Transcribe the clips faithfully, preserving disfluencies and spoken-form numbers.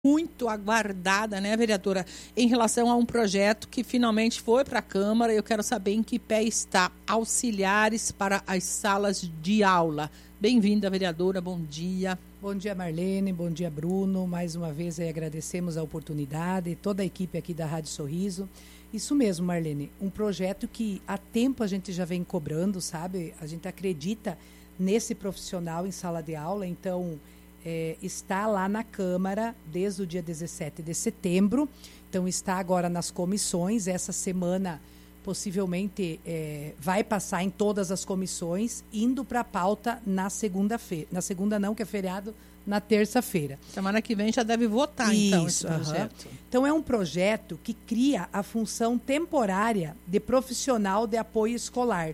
muito aguardada, né, vereadora, em relação a um projeto que finalmente foi para a Câmara. Eu quero saber em que pé está auxiliares para as salas de aula. Bem-vinda, vereadora, bom dia. Bom dia, Marlene, bom dia, Bruno. Mais uma vez aí agradecemos a oportunidade, toda a equipe aqui da Rádio Sorriso. Isso mesmo, Marlene, um projeto que há tempo a gente já vem cobrando, sabe? A gente acredita nesse profissional em sala de aula, então... É, está lá na Câmara desde o dia dezessete de setembro, então está agora nas comissões. Essa semana possivelmente é, vai passar em todas as comissões, indo para a pauta na segunda-feira, na segunda não, que é feriado, na terça-feira. Semana que vem já deve votar. Isso, então esse projeto. Uhum. Então é um projeto que cria a função temporária de profissional de apoio escolar,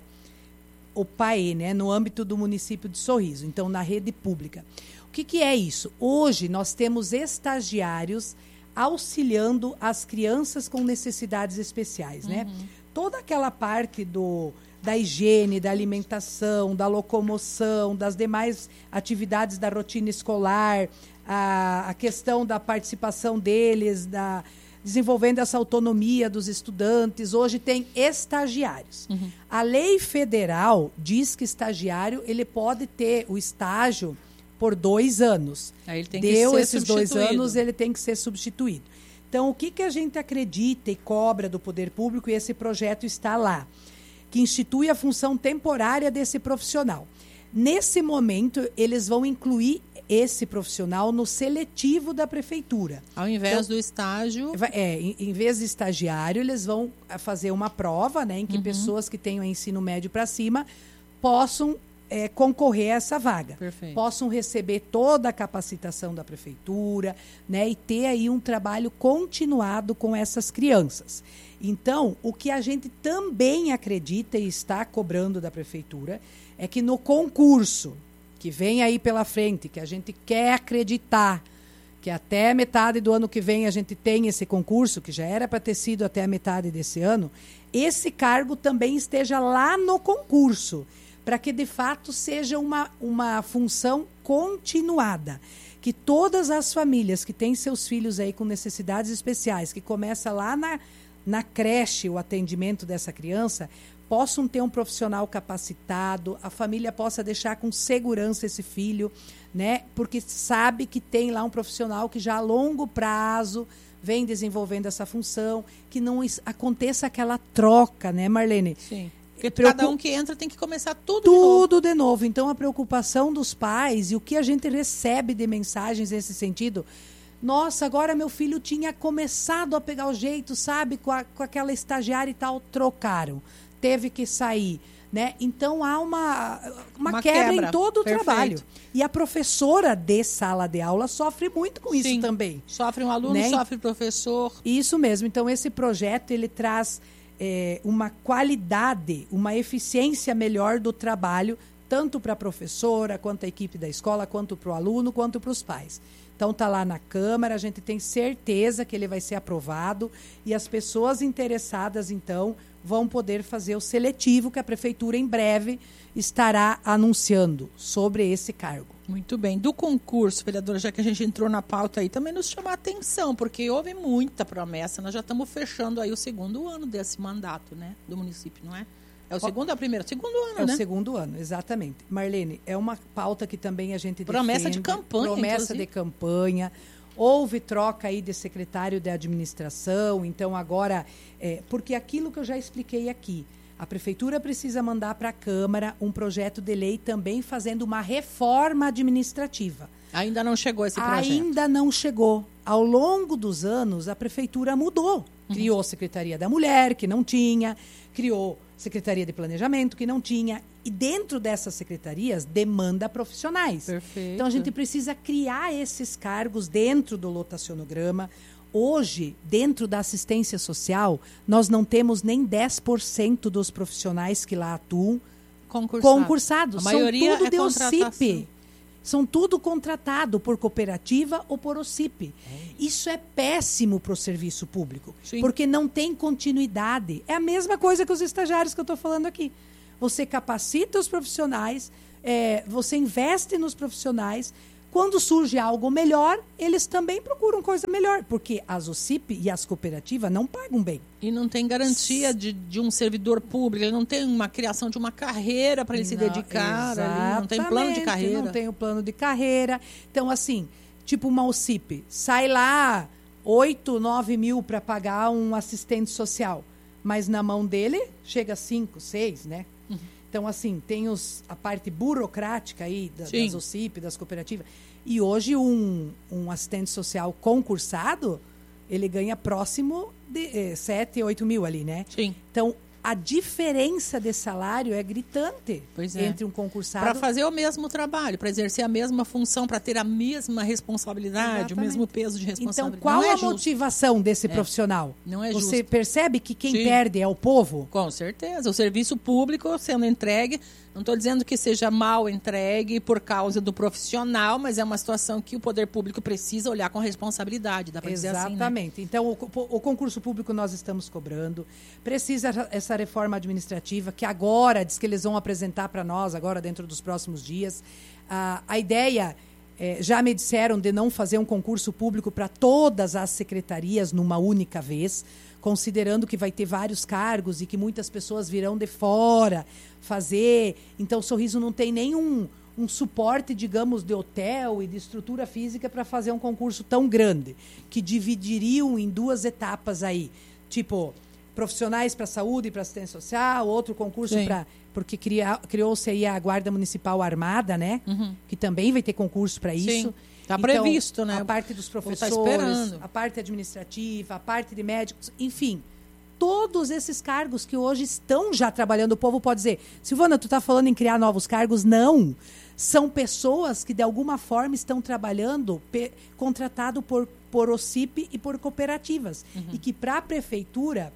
o P A E, né, no âmbito do município de Sorriso, então na rede pública. O que, que é isso? Hoje nós temos estagiários auxiliando as crianças com necessidades especiais, uhum. né? Toda aquela parte do, da higiene, da alimentação, da locomoção, das demais atividades da rotina escolar, a, a questão da participação deles, da, desenvolvendo essa autonomia dos estudantes. Hoje tem estagiários. Uhum. A lei federal diz que estagiário ele pode ter o estágio por dois anos. Aí ele tem Deu que ser esses dois anos, ele tem que ser substituído. Então, o que, que a gente acredita e cobra do poder público, e esse projeto está lá, que institui a função temporária desse profissional. Nesse momento, eles vão incluir esse profissional no seletivo da prefeitura. Ao invés então, do estágio... É, em, em vez de estagiário, eles vão fazer uma prova, né, em que uhum. pessoas que tenham ensino médio para cima possam É, concorrer a essa vaga. Perfeito. Possam receber toda a capacitação da prefeitura, né, e ter aí um trabalho continuado com essas crianças. Então, o que a gente também acredita e está cobrando da prefeitura é que no concurso que vem aí pela frente, que a gente quer acreditar que até metade do ano que vem a gente tem esse concurso, que já era para ter sido até a metade desse ano, esse cargo também esteja lá no concurso, para que, de fato, seja uma, uma função continuada. Que todas as famílias que têm seus filhos aí com necessidades especiais, que começa lá na, na creche o atendimento dessa criança, possam ter um profissional capacitado, a família possa deixar com segurança esse filho, né? Porque sabe que tem lá um profissional que já a longo prazo vem desenvolvendo essa função, que não aconteça aquela troca, né, Marlene? Sim. Porque Preocup... cada um que entra tem que começar tudo, tudo de novo. Tudo de novo. Então, a preocupação dos pais e o que a gente recebe de mensagens nesse sentido. Nossa, agora meu filho tinha começado a pegar o jeito, sabe? Com, a, com aquela estagiária e tal, trocaram. Teve que sair, né? Então, há uma, uma, uma quebra, quebra em todo o Perfeito. Trabalho. E a professora de sala de aula sofre muito com Sim. isso também. Sofre um aluno, né? Sofre o professor. Isso mesmo. Então, esse projeto, ele traz... É, uma qualidade, uma eficiência melhor do trabalho, tanto para a professora, quanto a equipe da escola, quanto para o aluno, quanto para os pais. Então, está lá na Câmara, a gente tem certeza que ele vai ser aprovado e as pessoas interessadas, então, vão poder fazer o seletivo que a Prefeitura, em breve, estará anunciando sobre esse cargo. Muito bem. Do concurso, vereadora, já que a gente entrou na pauta aí, também nos chama a atenção, porque houve muita promessa. Nós já estamos fechando aí o segundo ano desse mandato, né, do município, não é? É o segundo ou a primeira? Segundo ano, é né? É o segundo ano, exatamente. Marlene, é uma pauta que também a gente Promessa defende. de campanha, Promessa inclusive. de campanha. Houve troca aí de secretário de administração, então agora... É, porque aquilo que eu já expliquei aqui, a Prefeitura precisa mandar para a Câmara um projeto de lei também fazendo uma reforma administrativa. Ainda não chegou esse projeto? Ainda não chegou. Ao longo dos anos, a Prefeitura mudou. Criou a Secretaria da Mulher, que não tinha, criou Secretaria de Planejamento, que não tinha. E dentro dessas secretarias, demanda profissionais. Perfeito. Então, a gente precisa criar esses cargos dentro do lotacionograma. Hoje, dentro da assistência social, nós não temos nem dez por cento dos profissionais que lá atuam concursados. concursados. A maioria São tudo é de O C I P. contratação. São tudo contratado por cooperativa ou por O C I P. Isso é péssimo para o serviço público, Sim. porque não tem continuidade. É a mesma coisa que os estagiários que eu estou falando aqui. Você capacita os profissionais, é, você investe nos profissionais. quando surge algo melhor, eles também procuram coisa melhor, porque as O C I P e as cooperativas não pagam bem. E não tem garantia de, de um servidor público, ele não tem uma criação de uma carreira para ele não, se dedicar, ali, não tem plano de carreira. Não tem o plano de carreira. Então, assim, tipo uma O C I P, sai lá oito, nove mil para pagar um assistente social, mas na mão dele chega cinco, seis, né? Uhum. Então, assim, tem os, a parte burocrática aí da, das O C I P, das cooperativas. E hoje um, um assistente social concursado, ele ganha próximo de eh, sete, oito mil ali, né? Sim. Então, a diferença de salário é gritante pois é. entre um concursado... Para fazer o mesmo trabalho, para exercer a mesma função, para ter a mesma responsabilidade, Exatamente. o mesmo peso de responsabilidade. Então, qual não é a justo. motivação desse é. profissional? Não é Você justo. percebe que quem Sim. perde é o povo? Com certeza. O serviço público sendo entregue, não estou dizendo que seja mal entregue por causa do profissional, mas é uma situação que o poder público precisa olhar com responsabilidade. Dá para dizer assim, né? Exatamente. Então, o, o concurso público nós estamos cobrando. Precisa essa reforma administrativa, que agora, diz que eles vão apresentar para nós, agora dentro dos próximos dias. Ah, a ideia, eh, já me disseram, de não fazer um concurso público para todas as secretarias numa única vez, considerando que vai ter vários cargos e que muitas pessoas virão de fora fazer. Então, o Sorriso não tem nenhum um suporte, digamos, de hotel e de estrutura física para fazer um concurso tão grande, que dividiriam em duas etapas aí. Tipo, profissionais para saúde e para assistência social, outro concurso para... Porque cria, criou-se aí a Guarda Municipal Armada, né? Uhum. Que também vai ter concurso para isso. Está então, previsto, né? A parte dos professores, tá a parte administrativa, a parte de médicos, enfim... Todos esses cargos que hoje estão já trabalhando, o povo pode dizer, Silvana, tu está falando em criar novos cargos? Não. São pessoas que, de alguma forma, estão trabalhando pe- contratado por, por O C I P e por cooperativas. Uhum. E que, para a prefeitura,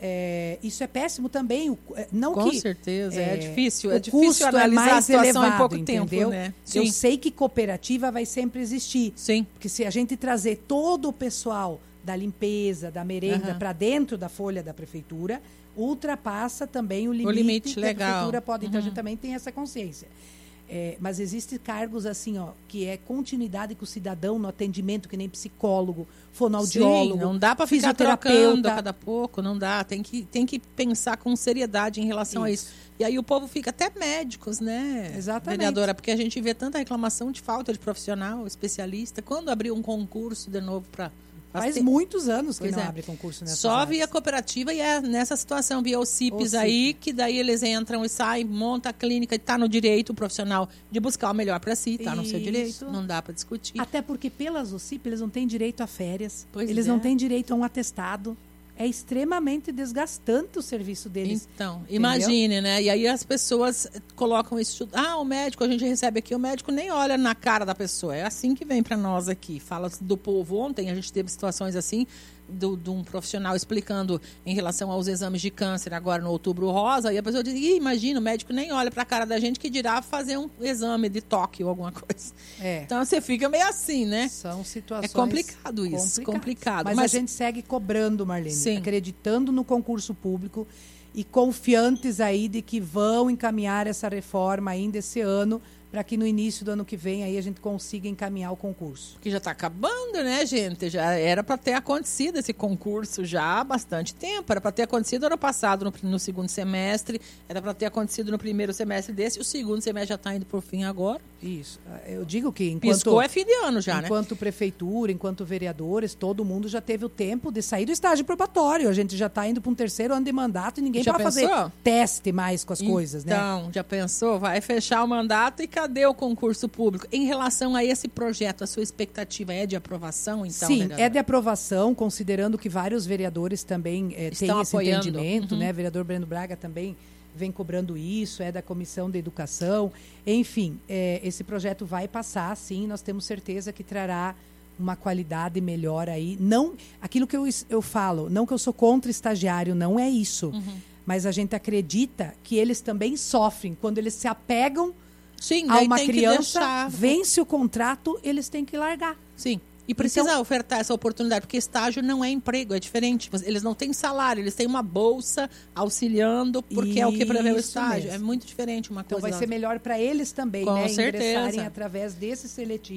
é, isso é péssimo também. O, não Com que, certeza, é, é difícil. O É difícil custo analisar é mais a situação elevado, em pouco entendeu? tempo, né? Eu sei que cooperativa vai sempre existir. Sim. Porque se a gente trazer todo o pessoal... da limpeza, da merenda, uhum. para dentro da folha da prefeitura, ultrapassa também o limite, o limite que legal. a prefeitura pode. Então, uhum. a gente também tem essa consciência. É, mas existem cargos assim, ó, que é continuidade com o cidadão no atendimento, que nem psicólogo, fonoaudiólogo, Sim, não dá para ficar trocando a cada pouco, não dá. Tem que, tem que pensar com seriedade em relação isso. a isso. E aí o povo fica, até médicos, né, Exatamente. vereadora? Porque a gente vê tanta reclamação de falta de profissional, especialista. Quando abrir um concurso de novo para... Faz muitos anos que pois não é. abre concurso nessa Só via cooperativa e é nessa situação, via O C I Ps aí, que daí eles entram e saem, monta a clínica e está no direito o profissional de buscar o melhor para si, está no seu direito, não dá para discutir. Até porque pelas O C I P eles não têm direito a férias, pois eles é. não têm direito a um atestado. É extremamente desgastante o serviço deles. Então, entendeu? Imagine, né? E aí as pessoas colocam isso. Ah, o médico, a gente recebe aqui, o médico nem olha na cara da pessoa. É assim que vem para nós aqui. Fala do povo. Ontem a gente teve situações assim, do, de um profissional explicando em relação aos exames de câncer agora no Outubro Rosa. E a pessoa diz, imagina, o médico nem olha para a cara da gente, que dirá fazer um exame de toque ou alguma coisa. É. Então você fica meio assim, né? São situações É complicado isso, complicadas. complicado. Mas, Mas a gente segue cobrando, Marlene, Sim. acreditando no concurso público e confiantes aí de que vão encaminhar essa reforma ainda esse ano, para que no início do ano que vem aí a gente consiga encaminhar o concurso. Que já está acabando, né, gente? Já era para ter acontecido esse concurso já há bastante tempo. Era para ter acontecido ano passado, no, no segundo semestre. Era para ter acontecido no primeiro semestre desse. E o segundo semestre já está indo por fim agora. Isso. Eu digo que enquanto... Piscou é fim de ano já, né? Enquanto prefeitura, enquanto vereadores, todo mundo já teve o tempo de sair do estágio probatório. A gente já está indo para um terceiro ano de mandato e ninguém pode fazer teste mais com as então, coisas, né? Então, já pensou? Vai fechar o mandato e cadê o concurso público? Em relação a esse projeto, a sua expectativa é de aprovação, então? Sim, vereadora? é de aprovação, considerando que vários vereadores também é, têm esse apoiando. entendimento, Uhum. né? O vereador Breno Braga também vem cobrando isso, é da Comissão de Educação. Enfim, é, esse projeto vai passar, sim, nós temos certeza que trará uma qualidade melhor aí. Não, aquilo que eu, eu falo, não que eu sou contra estagiário, não é isso. Uhum. Mas a gente acredita que eles também sofrem. Quando eles se apegam Sim, a uma tem criança, que deixar... vence o contrato, eles têm que largar. Sim. E precisa então, ofertar essa oportunidade, porque estágio não é emprego, é diferente. Eles não têm salário, eles têm uma bolsa auxiliando, porque é o que prevê o estágio. Mesmo. É muito diferente uma então coisa. Então vai ser melhor para eles também, Com né? certeza. Ingressarem através desse seletivo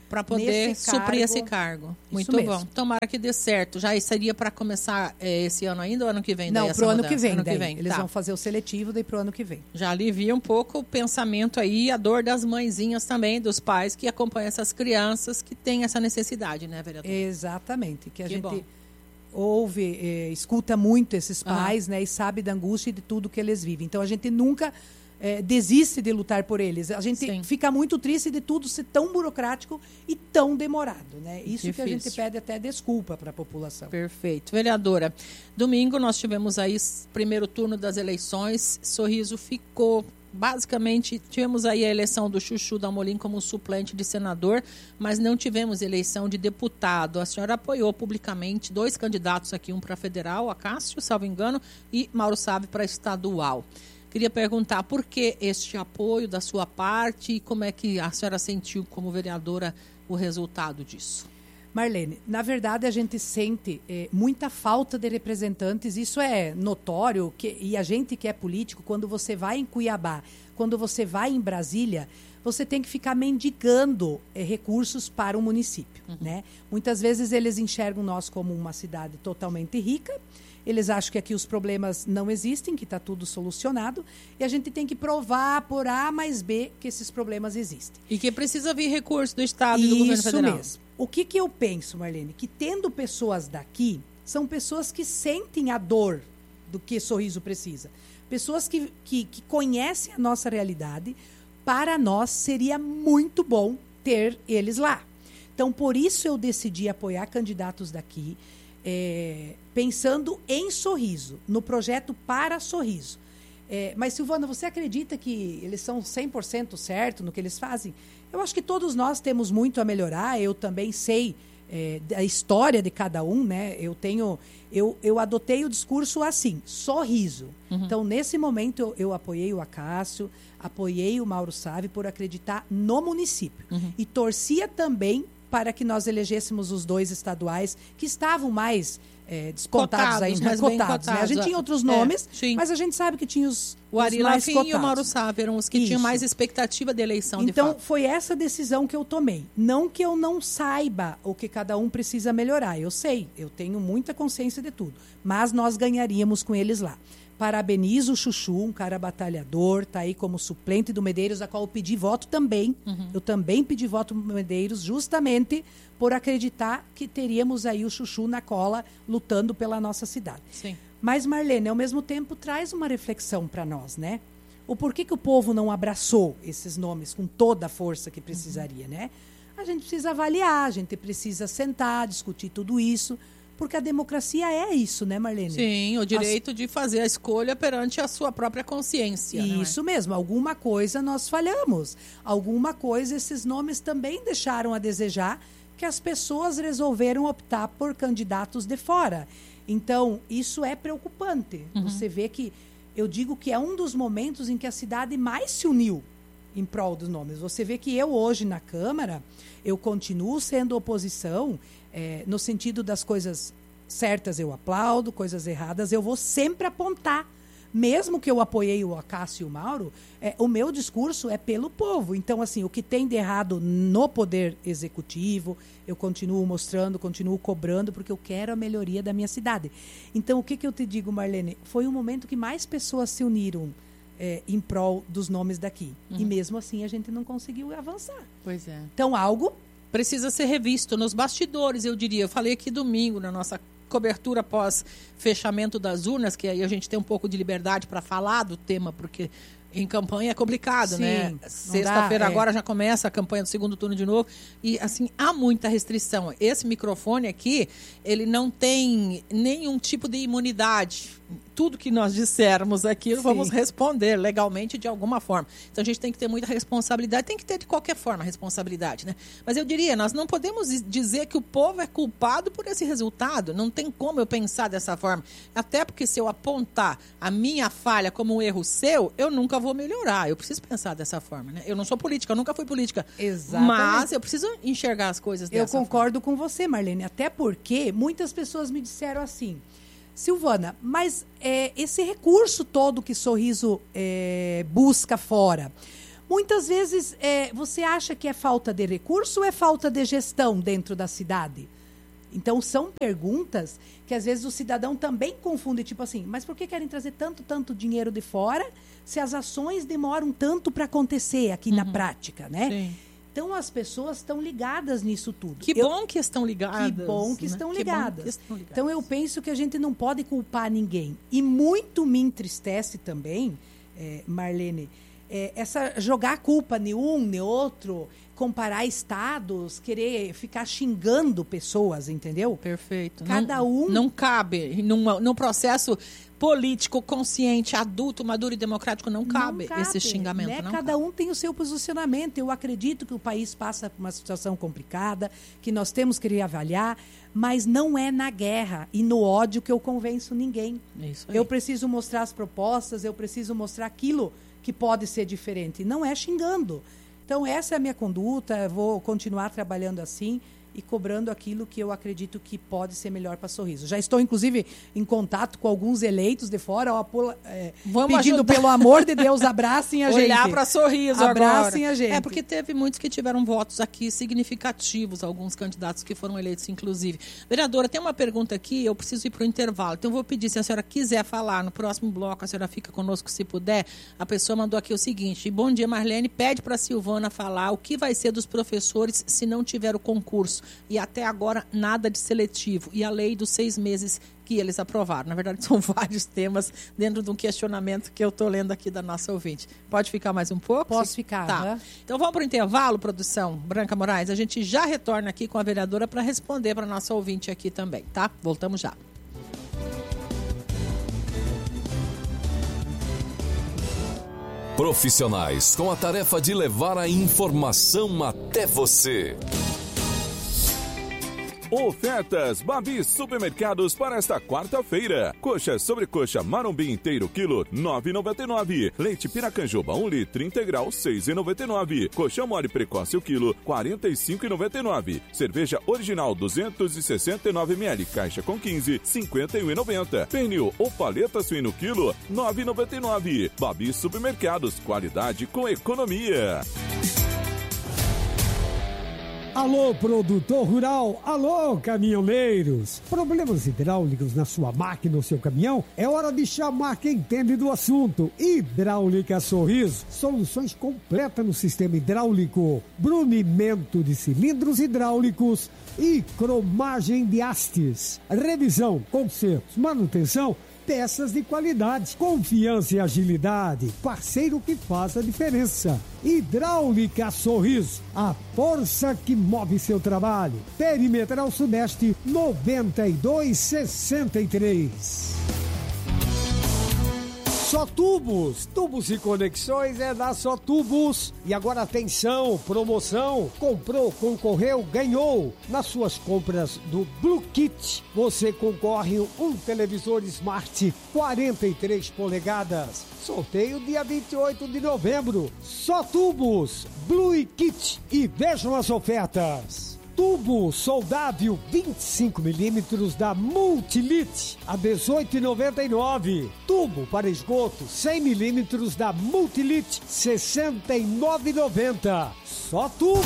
para poder suprir cargo. esse cargo. Muito Isso bom. Mesmo. Tomara que dê certo. Já seria para começar é, esse ano ainda ou ano que vem? Não, para o ano que vem. ano daí. que vem. Eles tá. vão fazer o seletivo daí pro ano que vem. Já alivia um pouco o pensamento aí, a dor das mãezinhas também, dos pais que acompanham essas crianças que têm essa necessidade, né, vereadora? Exatamente. Que a que gente bom. ouve, eh, escuta muito esses pais, Uhum. né? E sabe da angústia e de tudo que eles vivem. Então, a gente nunca... É, desiste de lutar por eles. A gente Sim. fica muito triste de tudo ser tão burocrático e tão demorado, né? Isso Difícil. que a gente pede até desculpa para a população. Perfeito. Vereadora, domingo nós tivemos aí primeiro turno das eleições, Sorriso ficou, basicamente, tivemos aí a eleição do Chuchu Dalmolin como suplente de senador, mas não tivemos eleição de deputado. A senhora apoiou publicamente dois candidatos aqui, um para federal, Acácio, salvo engano, e Mauro Sávio para estadual. Queria perguntar por que este apoio da sua parte e como é que a senhora sentiu como vereadora o resultado disso? Marlene, na verdade a gente sente eh, muita falta de representantes, isso é notório, que, e a gente que é político, quando você vai em Cuiabá, quando você vai em Brasília, você tem que ficar mendigando eh, recursos para o município, uhum. né? Muitas vezes eles enxergam nós como uma cidade totalmente rica. Eles acham que aqui os problemas não existem, que está tudo solucionado, e a gente tem que provar por A mais B que esses problemas existem. E que precisa vir recurso do Estado e do governo federal. Isso mesmo. O que, que eu penso, Marlene? Que tendo pessoas daqui, são pessoas que sentem a dor do que Sorriso precisa. Pessoas que, que, que conhecem a nossa realidade. Para nós, seria muito bom ter eles lá. Então, por isso eu decidi apoiar candidatos daqui, É, pensando em Sorriso, no projeto para Sorriso. É, mas, Silvana, você acredita que eles são cem por cento certo no que eles fazem? Eu acho que todos nós temos muito a melhorar. Eu também sei é, da história de cada um, né? Eu tenho, eu, eu adotei o discurso assim, Sorriso. Uhum. Então, nesse momento, eu, eu apoiei o Acácio, apoiei o Mauro Sávio por acreditar no município. Uhum. E torcia também para que nós elegêssemos os dois estaduais que estavam mais é, descontados cotados, ainda, mais cotados, cotados, né? A gente tinha outros é, nomes, sim. mas a gente sabe que tinha os, o Ari os mais Lafim cotados. e o Mauro Sávio eram os que Isso. tinham mais expectativa de eleição, então, de fato. foi essa decisão que eu tomei. Não que eu não saiba o que cada um precisa melhorar. Eu sei, eu tenho muita consciência de tudo. Mas nós ganharíamos com eles lá. Parabenizo o Chuchu, um cara batalhador, está aí como suplente do Medeiros, a qual eu pedi voto também. Uhum. Eu também pedi voto no Medeiros, justamente por acreditar que teríamos aí o Chuchu na cola, lutando pela nossa cidade. Sim. Mas, Marlene, ao mesmo tempo, traz uma reflexão para nós, né? O porquê que o povo não abraçou esses nomes com toda a força que precisaria, uhum. né? A gente precisa avaliar, a gente precisa sentar, discutir tudo isso. Porque a democracia é isso, né, Marlene? Sim, o direito As... de fazer a escolha perante a sua própria consciência. Isso não é? mesmo, alguma coisa nós falhamos. Alguma coisa esses nomes também deixaram a desejar, que as pessoas resolveram optar por candidatos de fora. Então, isso é preocupante. Uhum. Você vê que, eu digo que é um dos momentos em que a cidade mais se uniu em prol dos nomes. Você vê que eu hoje na Câmara, eu continuo sendo oposição, É, no sentido das coisas certas eu aplaudo, coisas erradas eu vou sempre apontar. Mesmo que eu apoiei o Acácio e o Mauro, é, o meu discurso é pelo povo. Então, assim, o que tem de errado no poder executivo, eu continuo mostrando, continuo cobrando, porque eu quero a melhoria da minha cidade. Então, o que, que eu te digo, Marlene? Foi um momento que mais pessoas se uniram é, em prol dos nomes daqui. Uhum. E mesmo assim, a gente não conseguiu avançar. Pois é. Então, algo... precisa ser revisto nos bastidores, eu diria. Eu falei aqui domingo, na nossa cobertura após fechamento das urnas, que aí a gente tem um pouco de liberdade para falar do tema, porque em campanha é complicado, Sim, né? Sexta-feira é. agora já começa a campanha do segundo turno de novo. E, assim, há muita restrição. Esse microfone aqui, ele não tem nenhum tipo de imunidade. Tudo que nós dissermos aqui, Sim. vamos responder legalmente de alguma forma. Então, a gente tem que ter muita responsabilidade. Tem que ter, de qualquer forma, responsabilidade, né? Mas eu diria, nós não podemos dizer que o povo é culpado por esse resultado. Não tem como eu pensar dessa forma. Até porque, se eu apontar a minha falha como um erro seu, eu nunca vou melhorar. Eu preciso pensar dessa forma, né? Eu não sou política, eu nunca fui política. Exatamente. Mas eu preciso enxergar as coisas dessa Eu concordo forma. com você, Marlene. Até porque muitas pessoas me disseram assim... Silvana, mas é, esse recurso todo que Sorriso é, busca fora, Muitas vezes é, você acha que é falta de recurso ou é falta de gestão dentro da cidade? Então, são perguntas que, às vezes, o cidadão também confunde, tipo assim, mas por que querem trazer tanto, tanto dinheiro de fora se as ações demoram tanto para acontecer aqui uhum. na prática, né? Sim. Então, as pessoas estão ligadas nisso tudo. Que eu, bom que estão ligadas. Que bom que, né? estão, que ligadas. bom que estão ligadas. Então, eu penso que a gente não pode culpar ninguém. E muito me entristece também, é, Marlene, é, essa jogar a culpa em um, em outro, comparar estados, querer ficar xingando pessoas, entendeu? Perfeito. Cada não, um... Não cabe. Num, num processo político, consciente, adulto, maduro e democrático, não cabe, não cabe esse xingamento. Né? Não Cada cabe. um tem o seu posicionamento. Eu acredito que o país passa por uma situação complicada, que nós temos que reavaliar, mas não é na guerra e no ódio que eu convenço ninguém. Isso aí. Eu preciso mostrar as propostas, eu preciso mostrar aquilo que pode ser diferente. Não é xingando. Então, essa é a minha conduta, vou continuar trabalhando assim e cobrando aquilo que eu acredito que pode ser melhor para Sorriso. Já estou, inclusive, em contato com alguns eleitos de fora, ó, é, pedindo, ajudar. Pelo amor de Deus, abracem a gente. Olhar para Sorriso abracem agora. a gente. É, porque teve muitos que tiveram votos aqui significativos, alguns candidatos que foram eleitos, inclusive. Vereadora, tem uma pergunta aqui, eu preciso ir para o intervalo, então eu vou pedir, se a senhora quiser falar no próximo bloco, a senhora fica conosco se puder. A pessoa mandou aqui o seguinte: bom dia, Marlene, pede para a Silvana falar o que vai ser dos professores se não tiver o concurso. E até agora nada de seletivo. E a lei dos seis meses que eles aprovaram. Na verdade, são vários temas dentro de um questionamento que eu estou lendo aqui da nossa ouvinte. Pode ficar mais um pouco? Posso ficar. Tá. Né? Então vamos para o intervalo, produção. Branca Moraes, a gente já retorna aqui com a vereadora para responder para a nossa ouvinte aqui também, tá? Voltamos já. Profissionais com a tarefa de levar a informação até você. Ofertas Babi Supermercados para esta quarta-feira. Coxa sobrecoxa marombi inteiro quilo nove reais e noventa e nove centavos. Leite Piracanjuba um litro integral seis reais e noventa e nove centavos. Colchão mole precoce o quilo quarenta e cinco reais e noventa e nove centavos. Cerveja original duzentos e sessenta e nove mililitros caixa com quinze, cinquenta e um reais e noventa centavos. Pernil ou paleta suíno quilo nove reais e noventa e nove centavos. Babi Supermercados, qualidade com economia. Alô, produtor rural! Alô, caminhoneiros! Problemas hidráulicos na sua máquina ou seu caminhão? É hora de chamar quem entende do assunto. Hidráulica Sorriso. Soluções completas no sistema hidráulico. Brunimento de cilindros hidráulicos e cromagem de hastes. Revisão, consertos, manutenção, peças de qualidade, confiança e agilidade, parceiro que faz a diferença. Hidráulica Sorriso, a força que move seu trabalho. Perimetral Sudeste noventa e dois sessenta e três. Só Tubos, tubos e conexões é da Só Tubos. E agora atenção, promoção, comprou, concorreu, ganhou. Nas suas compras do Blue Kit, você concorre a um televisor Smart quarenta e três polegadas. Sorteio dia vinte e oito de novembro. Só Tubos, Blue Kit e vejam as ofertas. Tubo soldável vinte e cinco milímetros da Multilit a dezoito reais e noventa e nove centavos. Tubo para esgoto cem milímetros da Multilit sessenta e nove reais e noventa centavos. Só Tubo!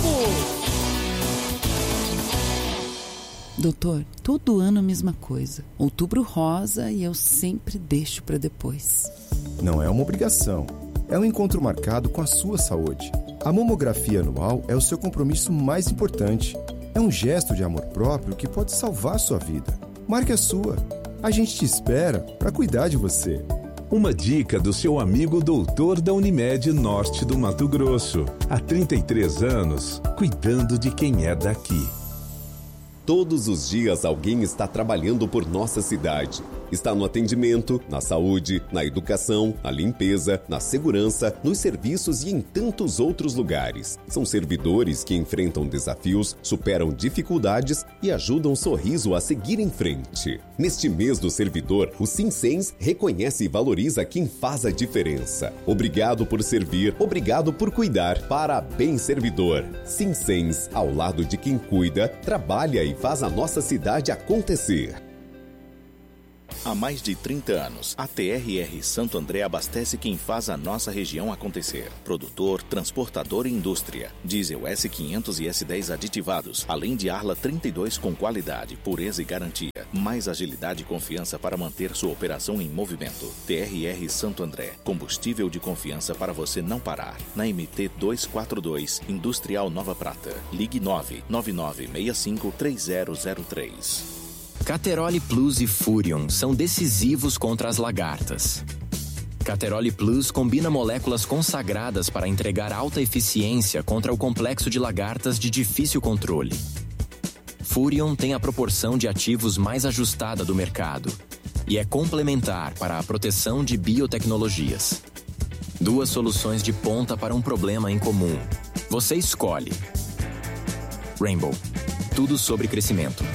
Doutor, todo ano a mesma coisa. Outubro rosa e eu sempre deixo para depois. Não é uma obrigação. É um encontro marcado com a sua saúde. A mamografia anual é o seu compromisso mais importante. É um gesto de amor próprio que pode salvar sua vida. Marque a sua. A gente te espera para cuidar de você. Uma dica do seu amigo doutor da Unimed Norte do Mato Grosso. Há trinta e três anos, cuidando de quem é daqui. Todos os dias alguém está trabalhando por nossa cidade. Está no atendimento, na saúde, na educação, na limpeza, na segurança, nos serviços e em tantos outros lugares. São servidores que enfrentam desafios, superam dificuldades e ajudam o Sorriso a seguir em frente. Neste mês do servidor, o Sinsens reconhece e valoriza quem faz a diferença. Obrigado por servir, obrigado por cuidar. Parabéns, servidor. Sinsens, ao lado de quem cuida, trabalha e faz a nossa cidade acontecer. Há mais de trinta anos, a T R R Santo André abastece quem faz a nossa região acontecer. Produtor, transportador e indústria. Diesel S quinhentos e S dez aditivados, além de Arla trinta e dois com qualidade, pureza e garantia. Mais agilidade e confiança para manter sua operação em movimento. T R R Santo André, combustível de confiança para você não parar. Na M T duzentos e quarenta e dois, Industrial Nova Prata. Ligue nove nove nove seis cinco três zero zero três. Cateroli Plus e Furion são decisivos contra as lagartas. Cateroli Plus combina moléculas consagradas para entregar alta eficiência contra o complexo de lagartas de difícil controle. Furion tem a proporção de ativos mais ajustada do mercado e é complementar para a proteção de biotecnologias. Duas soluções de ponta para um problema em comum. Você escolhe. Rainbow. Tudo sobre crescimento.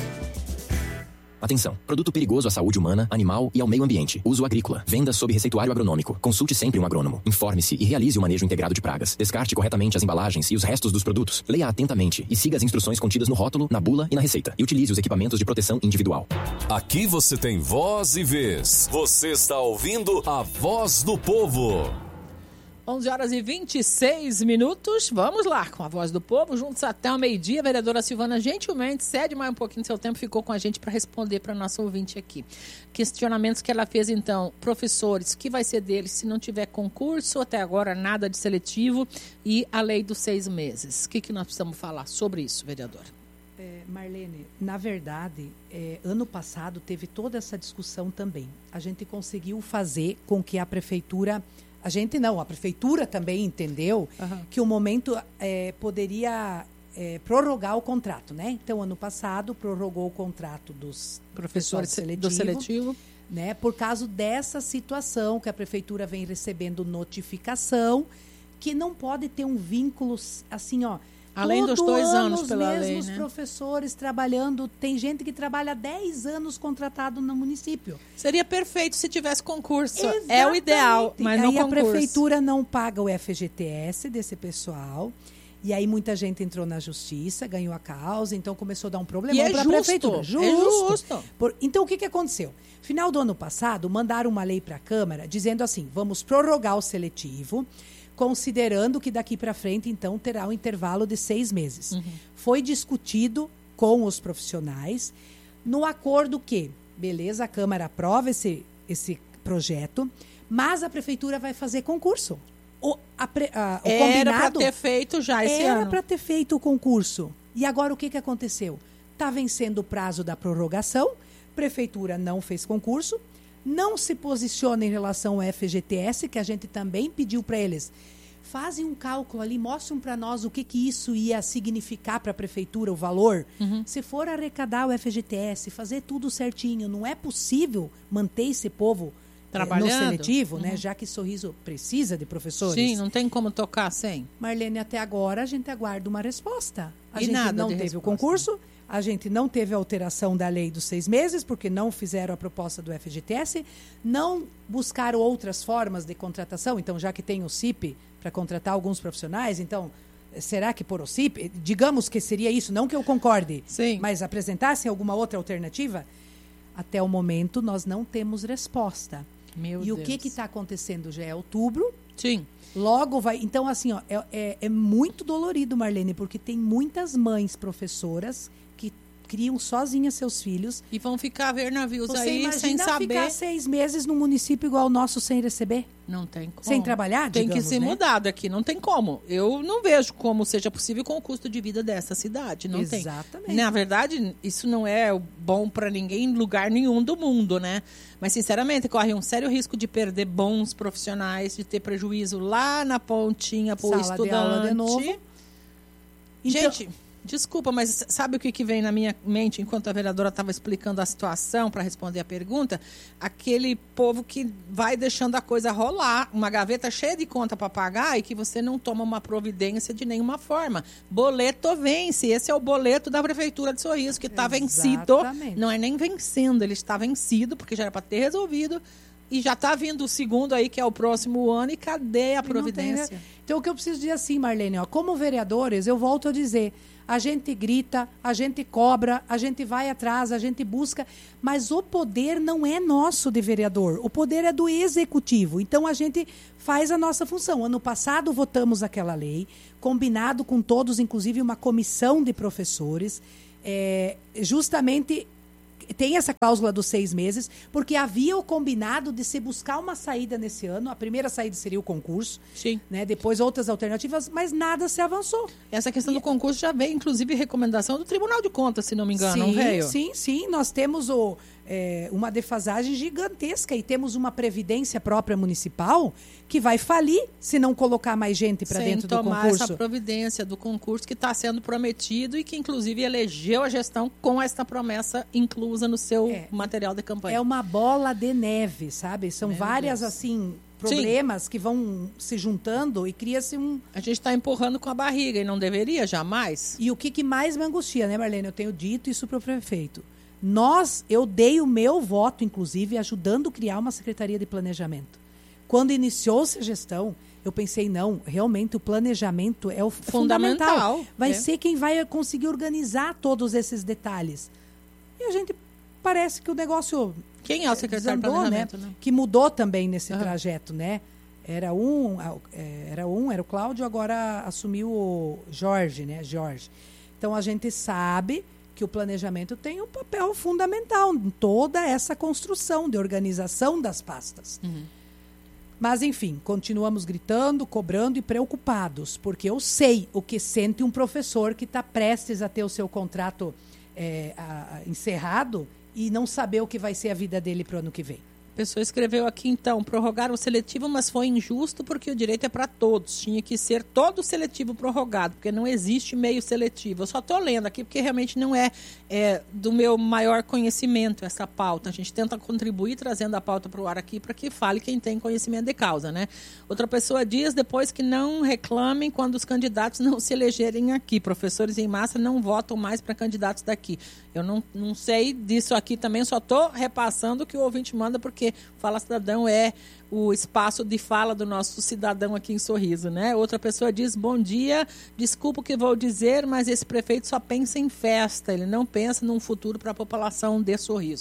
Atenção, produto perigoso à saúde humana, animal e ao meio ambiente. Uso agrícola. Venda sob receituário agronômico. Consulte sempre um agrônomo. Informe-se e realize o manejo integrado de pragas. Descarte corretamente as embalagens e os restos dos produtos. Leia atentamente e siga as instruções contidas no rótulo, na bula e na receita. E utilize os equipamentos de proteção individual. Aqui você tem voz e vez. Você está ouvindo a Voz do Povo. onze horas e vinte e seis minutos. Vamos lá, com a Voz do Povo, juntos até o meio-dia. A vereadora Silvana gentilmente cede mais um pouquinho do seu tempo, ficou com a gente para responder para a nossa ouvinte aqui. Questionamentos que ela fez, então, professores, o que vai ser deles se não tiver concurso, até agora nada de seletivo, e a lei dos seis meses. O que, que nós precisamos falar sobre isso, vereadora? É, Marlene, na verdade, é, ano passado teve toda essa discussão também. A gente conseguiu fazer com que a prefeitura... A gente não, a prefeitura também entendeu uhum. que o momento é, poderia é, prorrogar o contrato, né? Então, ano passado, prorrogou o contrato dos professores seletivo, do seletivo. Né? Por causa dessa situação que a prefeitura vem recebendo notificação, que não pode ter um vínculo assim, ó. Além dos dois anos pela lei, né? Os mesmos professores trabalhando. Tem gente que trabalha dez anos contratado no município. Seria perfeito se tivesse concurso. Exatamente. É o ideal, mas não aí concurso. A prefeitura não paga o F G T S desse pessoal. E aí muita gente entrou na justiça, ganhou a causa, então começou a dar um problema é para a prefeitura. Justo. É justo. Por, então o que, que aconteceu? Final do ano passado, mandaram uma lei para a Câmara dizendo assim, vamos prorrogar o seletivo, considerando que daqui para frente, então, terá um intervalo de seis meses. Uhum. Foi discutido com os profissionais, no acordo que, beleza, a Câmara aprova esse, esse projeto, mas a Prefeitura vai fazer concurso. O, a, a, o era para ter feito já esse era ano. Era para ter feito o concurso. E agora o que, que aconteceu? Está vencendo o prazo da prorrogação, Prefeitura não fez concurso, não se posiciona em relação ao F G T S, que a gente também pediu para eles. Fazem um cálculo ali, mostram para nós o que, que isso ia significar para a prefeitura, o valor. Uhum. Se for arrecadar o F G T S, fazer tudo certinho, não é possível manter esse povo trabalhando no seletivo, uhum. né? Já que Sorriso precisa de professores. Sim, não tem como tocar sem. Marlene, até agora a gente aguarda uma resposta. A e gente nada não de teve resposta. o concurso. A gente não teve a alteração da lei dos seis meses, porque não fizeram a proposta do F G T S, não buscaram outras formas de contratação. Então, já que tem o C I P para contratar alguns profissionais, então, será que por o C I P, digamos que seria isso, não que eu concorde, Sim. mas apresentassem alguma outra alternativa? Até o momento, nós não temos resposta. Meu e Deus. o que está acontecendo? Já é outubro. Sim. Logo vai... Então, assim, ó, é, é, é muito dolorido, Marlene, porque tem muitas mães professoras que criam sozinhas seus filhos. E vão ficar a ver navios Você aí sem saber. Ficar seis meses num município igual o nosso sem receber? Não tem como. Sem trabalhar, Tem digamos, que ser né? mudado aqui, não tem como. Eu não vejo como seja possível com o custo de vida dessa cidade, não tem. Exatamente. Na verdade, isso não é bom para ninguém em lugar nenhum do mundo, né? Mas, sinceramente, corre um sério risco de perder bons profissionais, de ter prejuízo lá na pontinha para o estudante. De aula de novo. Então... Gente... Desculpa, mas sabe o que, que vem na minha mente enquanto a vereadora estava explicando a situação para responder a pergunta? Aquele povo que vai deixando a coisa rolar, uma gaveta cheia de conta para pagar e que você não toma uma providência de nenhuma forma. Boleto vence, esse é o boleto da Prefeitura de Sorriso, que está vencido. Não é nem vencendo, ele está vencido, porque já era para ter resolvido. E já está vindo o segundo aí, que é o próximo ano, e cadê a providência? Tem... Então, o que eu preciso dizer assim, Marlene, ó, como vereadores, eu volto a dizer... a gente grita, a gente cobra, a gente vai atrás, a gente busca, mas o poder não é nosso de vereador, o poder é do executivo. Então a gente faz a nossa função. Ano passado votamos aquela lei, combinado com todos, inclusive uma comissão de professores, é, justamente tem essa cláusula dos seis meses, porque havia o combinado de se buscar uma saída nesse ano. A primeira saída seria o concurso. Sim. Né? Depois outras alternativas, mas nada se avançou. Essa questão e... do concurso já veio, inclusive, recomendação do Tribunal de Contas, se não me engano, sim, não veio? Sim, sim. Nós temos o, é, uma defasagem gigantesca e temos uma previdência própria municipal que vai falir se não colocar mais gente para dentro do concurso. Sem tomar essa providência do concurso que está sendo prometido e que, inclusive, elegeu a gestão com essa promessa inclusa no seu é, material de campanha. É uma bola de neve, sabe? São Meu várias, Deus. assim, problemas Sim. que vão se juntando e cria-se um... A gente está empurrando com a barriga e não deveria, jamais. E o que, que mais me angustia, né, Marlene? Eu tenho dito isso para o prefeito. Nós, eu dei o meu voto, inclusive, ajudando a criar uma Secretaria de Planejamento. Quando iniciou-se a gestão, eu pensei, não, realmente o planejamento é o fundamental. fundamental. Vai é. ser quem vai conseguir organizar todos esses detalhes. E a gente parece que o negócio... Quem é o secretário desandou, de planejamento? Né? Né? Que mudou também nesse uhum. trajeto, né? Era um, era um, era o Cláudio, agora assumiu o Jorge, né? Jorge. Então, a gente sabe que o planejamento tem um papel fundamental em toda essa construção de organização das pastas. Uhum. Mas, enfim, continuamos gritando, cobrando e preocupados, porque eu sei o que sente um professor que está prestes a ter o seu contrato é, a, a, encerrado e não saber o que vai ser a vida dele para o ano que vem. A pessoa escreveu aqui, então, prorrogaram o seletivo, mas foi injusto porque o direito é para todos. Tinha que ser todo seletivo prorrogado, porque não existe meio seletivo. Eu só estou lendo aqui porque realmente não é, é do meu maior conhecimento essa pauta. A gente tenta contribuir trazendo a pauta para o ar aqui para que fale quem tem conhecimento de causa, né? Outra pessoa diz depois que não reclamem quando os candidatos não se elegerem aqui. Professores em massa não votam mais para candidatos daqui. Eu não, não sei disso aqui também, só estou repassando o que o ouvinte manda, porque Fala Cidadão é o espaço de fala do nosso cidadão aqui em Sorriso, né? Outra pessoa diz, bom dia, desculpa o que vou dizer, mas esse prefeito só pensa em festa, ele não pensa num futuro para a população de Sorriso.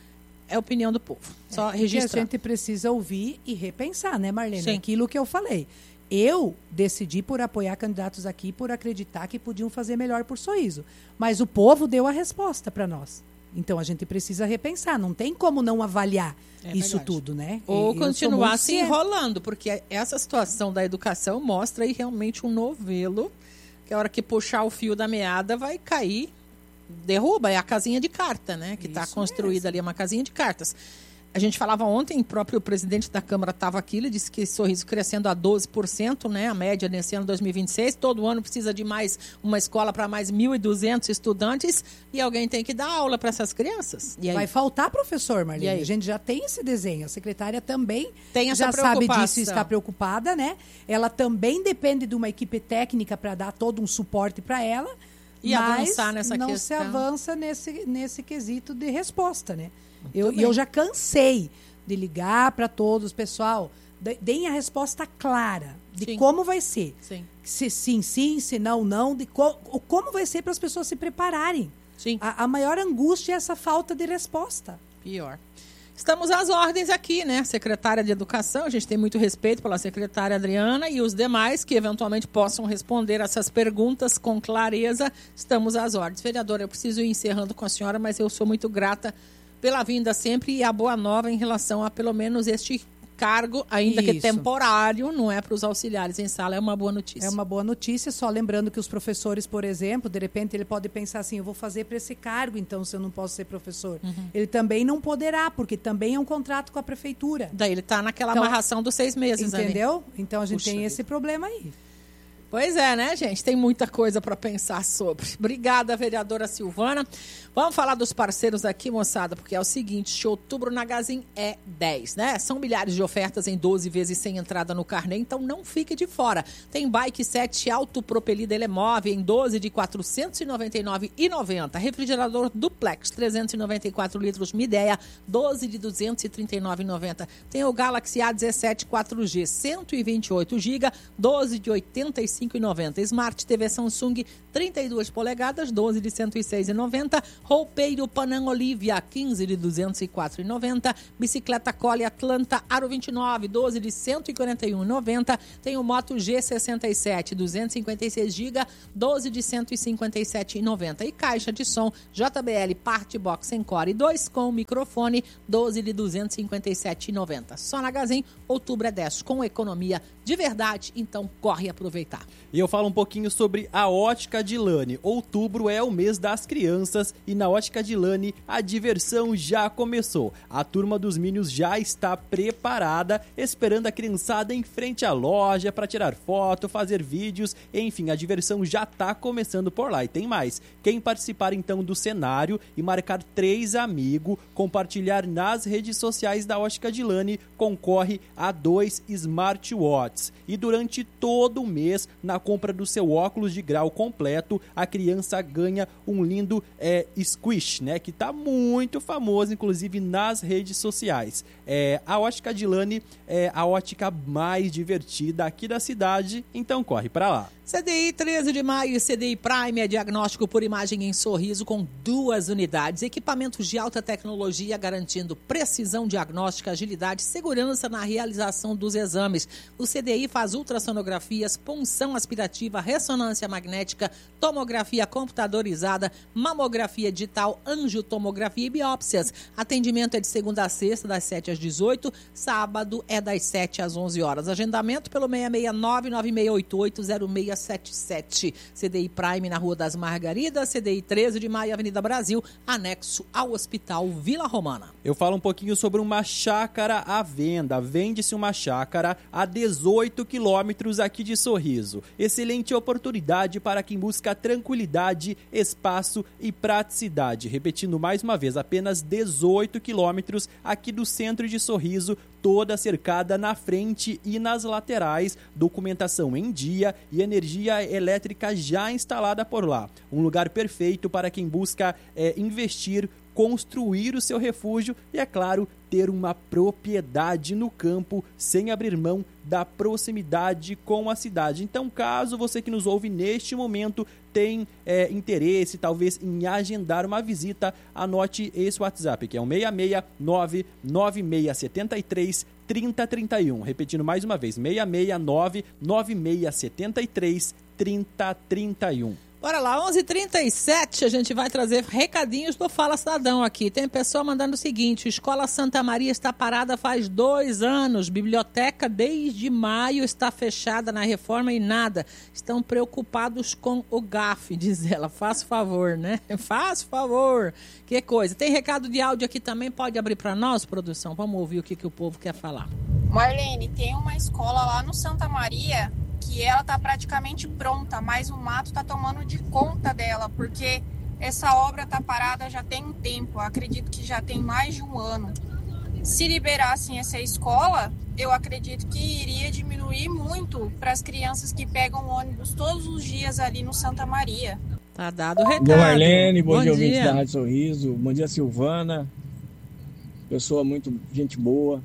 É a opinião do povo, só é, registrar. Que a gente precisa ouvir e repensar, né, Marlene? Sim. Aquilo que eu falei. Eu decidi por apoiar candidatos aqui, por acreditar que podiam fazer melhor por Sorriso. Mas o povo deu a resposta para nós. Então, a gente precisa repensar. Não tem como não avaliar é isso tudo, né? Ou e, continuar se enrolando, porque essa situação da educação mostra aí realmente um novelo, que a hora que puxar o fio da meada vai cair, derruba. É a casinha de carta, né? Que está construída ali, é uma casinha de cartas. A gente falava ontem, o próprio presidente da Câmara estava aqui, ele disse que Sorriso crescendo a doze por cento, né, a média nesse ano dois mil e vinte e seis, todo ano precisa de mais uma escola para mais mil e duzentos estudantes e alguém tem que dar aula para essas crianças. E aí? Vai faltar professor, Marlene. A gente já tem esse desenho, a secretária também tem essa já sabe disso e está preocupada, né? Ela também depende de uma equipe técnica para dar todo um suporte para ela, e mas avançar nessa não questão. se avança nesse, nesse quesito de resposta, né? Eu, eu já cansei de ligar para todos, pessoal, deem a resposta clara de sim. como vai ser. Sim. Se sim, sim, se não, não, de co como vai ser para as pessoas se prepararem. Sim. A, a maior angústia é essa falta de resposta. Pior. Estamos às ordens aqui, né? Secretária de Educação, a gente tem muito respeito pela secretária Adriana e os demais que eventualmente possam responder essas perguntas com clareza. Estamos às ordens. Vereadora, eu preciso ir encerrando com a senhora, mas eu sou muito grata pela vinda sempre e a boa nova em relação a pelo menos este cargo, ainda Isso. que temporário, não é para os auxiliares em sala, é uma boa notícia. É uma boa notícia, só lembrando que os professores, por exemplo, de repente ele pode pensar assim, eu vou fazer para esse cargo, então se eu não posso ser professor. Uhum. Ele também não poderá, porque também é um contrato com a prefeitura. Daí ele está naquela então, amarração dos seis meses. Entendeu? Ali. Então a gente Puxa tem vida. esse problema aí. Pois é, né, gente? Tem muita coisa para pensar sobre. Obrigada, vereadora Silvana. Vamos falar dos parceiros aqui, moçada, porque é o seguinte, outubro na Gazin é dez, né? São milhares de ofertas em doze vezes sem entrada no carnê, então não fique de fora. Tem bike sete autopropelida Elemove em doze de quatrocentos e noventa e nove reais e noventa centavos. Refrigerador Duplex trezentos e noventa e quatro litros Midea, doze de duzentos e trinta e nove reais e noventa centavos. Tem o Galaxy A dezessete quatro G, cento e vinte e oito gigabytes, doze de oitenta e cinco reais e noventa centavos. Smart T V Samsung trinta e duas polegadas, doze de cento e seis reais e noventa centavos. Roupeiro Panam Olivia, quinze de duzentos e quatro reais e noventa centavos. Bicicleta Collie Atlanta Aro vinte e nove, doze de cento e quarenta e um reais e noventa centavos. Tem o Moto G sessenta e sete, duzentos e cinquenta e seis gigabytes, doze de cento e cinquenta e sete reais e noventa centavos. E caixa de som J B L Party Box Encore dois com microfone, doze de duzentos e cinquenta e sete reais e noventa centavos. Só na Gazem, outubro é dez, com economia de verdade, então corre aproveitar. E eu falo um pouquinho sobre a Ótica Dilane. Outubro é o mês das crianças e na Ótica Dilane a diversão já começou. A turma dos Minions já está preparada, esperando a criançada em frente à loja para tirar foto, fazer vídeos, enfim, a diversão já está começando por lá. E tem mais, quem participar então do cenário e marcar três amigos, compartilhar nas redes sociais da Ótica Dilane, concorre a dois smartwatches. E durante todo o mês, na compra do seu óculos de grau completo, a criança ganha um lindo é, squish, né? Que está muito famoso, inclusive nas redes sociais. É, a Ótica Dilane é a ótica mais divertida aqui da cidade, então corre para lá. C D I treze de maio e C D I Prime é diagnóstico por imagem em Sorriso com duas unidades. Equipamentos de alta tecnologia garantindo precisão diagnóstica, agilidade e segurança na realização dos exames. O C D I faz ultrassonografias, punção aspirativa, ressonância magnética, tomografia computadorizada, mamografia digital, angiotomografia e biópsias. Atendimento é de segunda a sexta, das sete às dezoito, sábado é das sete às onze horas. Agendamento pelo seis seis nove, nove seis oito oito, zero seis sete sete. C D I Prime na Rua das Margaridas, C D I treze de maio, Avenida Brasil, anexo ao Hospital Vila Romana. Eu falo um pouquinho sobre uma chácara à venda. Vende-se uma chácara a dezoito quilômetros aqui de Sorriso. Excelente oportunidade para quem busca tranquilidade, espaço e praticidade. Repetindo mais uma vez, apenas dezoito quilômetros aqui do centro de Sorriso, toda cercada na frente e nas laterais, documentação em dia e energia elétrica já instalada por lá. Um lugar perfeito para quem busca é, investir, construir o seu refúgio e, é claro, ter uma propriedade no campo sem abrir mão da proximidade com a cidade. Então, caso você que nos ouve neste momento tem é, interesse, talvez, em agendar uma visita, anote esse WhatsApp, que é o seis seis nove, nove seis sete três, três zero três um. Repetindo mais uma vez, seis seis nove, nove seis sete três, três zero três um. Bora lá, onze e trinta e sete, a gente vai trazer recadinhos do Fala Cidadão aqui. Tem pessoa mandando o seguinte: Escola Santa Maria está parada faz dois anos, biblioteca desde maio está fechada na reforma e nada. Estão preocupados com o G A F, diz ela. Faz favor, né? Faz favor. Que coisa. Tem recado de áudio aqui também, pode abrir para nós, produção? Vamos ouvir o que, que o povo quer falar. Marlene, tem uma escola lá no Santa Maria que ela tá praticamente pronta, mas o mato tá tomando de conta dela, porque essa obra tá parada já tem um tempo, eu acredito que já tem mais de um ano. Se liberassem essa escola, eu acredito que iria diminuir muito para as crianças que pegam ônibus todos os dias ali no Santa Maria. Tá dado o recado. Bom, Marlene, bom, bom dia, ouvinte dia. da Rádio Sorriso, bom dia, Silvana, pessoa muito gente boa.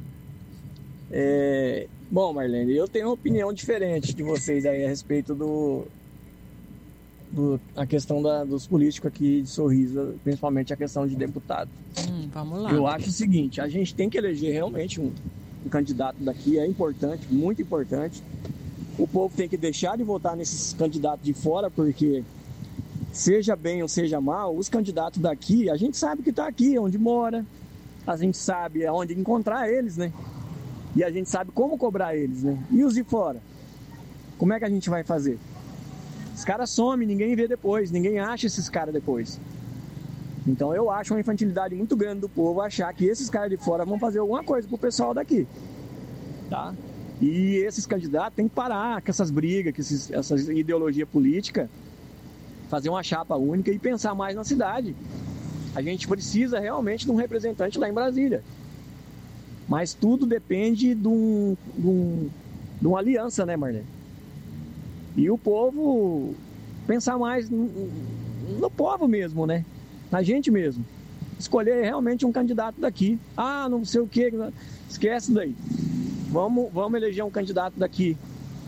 É... Bom, Marlene, eu tenho uma opinião diferente de vocês aí a respeito do, do a questão da, dos políticos aqui de Sorriso, principalmente a questão de deputado. Hum, vamos lá. Eu acho o seguinte, a gente tem que eleger realmente um, um candidato daqui, é importante, muito importante. O povo tem que deixar de votar nesses candidatos de fora, porque seja bem ou seja mal, os candidatos daqui, a gente sabe que está aqui, onde mora, a gente sabe aonde encontrar eles, né? E a gente sabe como cobrar eles, né? E os de fora? Como é que a gente vai fazer? Os caras somem, ninguém vê depois, ninguém acha esses caras depois. Então eu acho uma infantilidade muito grande do povo achar que esses caras de fora vão fazer alguma coisa pro pessoal daqui, tá? E esses candidatos têm que parar com essas brigas, com esses, essa ideologia política, fazer uma chapa única e pensar mais na cidade. A gente precisa realmente de um representante lá em Brasília. Mas tudo depende de, um, de, um, de uma aliança, né, Marlene? E o povo pensar mais no, no povo mesmo, né? Na gente mesmo. Escolher realmente um candidato daqui. Ah, não sei o quê. Esquece daí. Vamos, vamos eleger um candidato daqui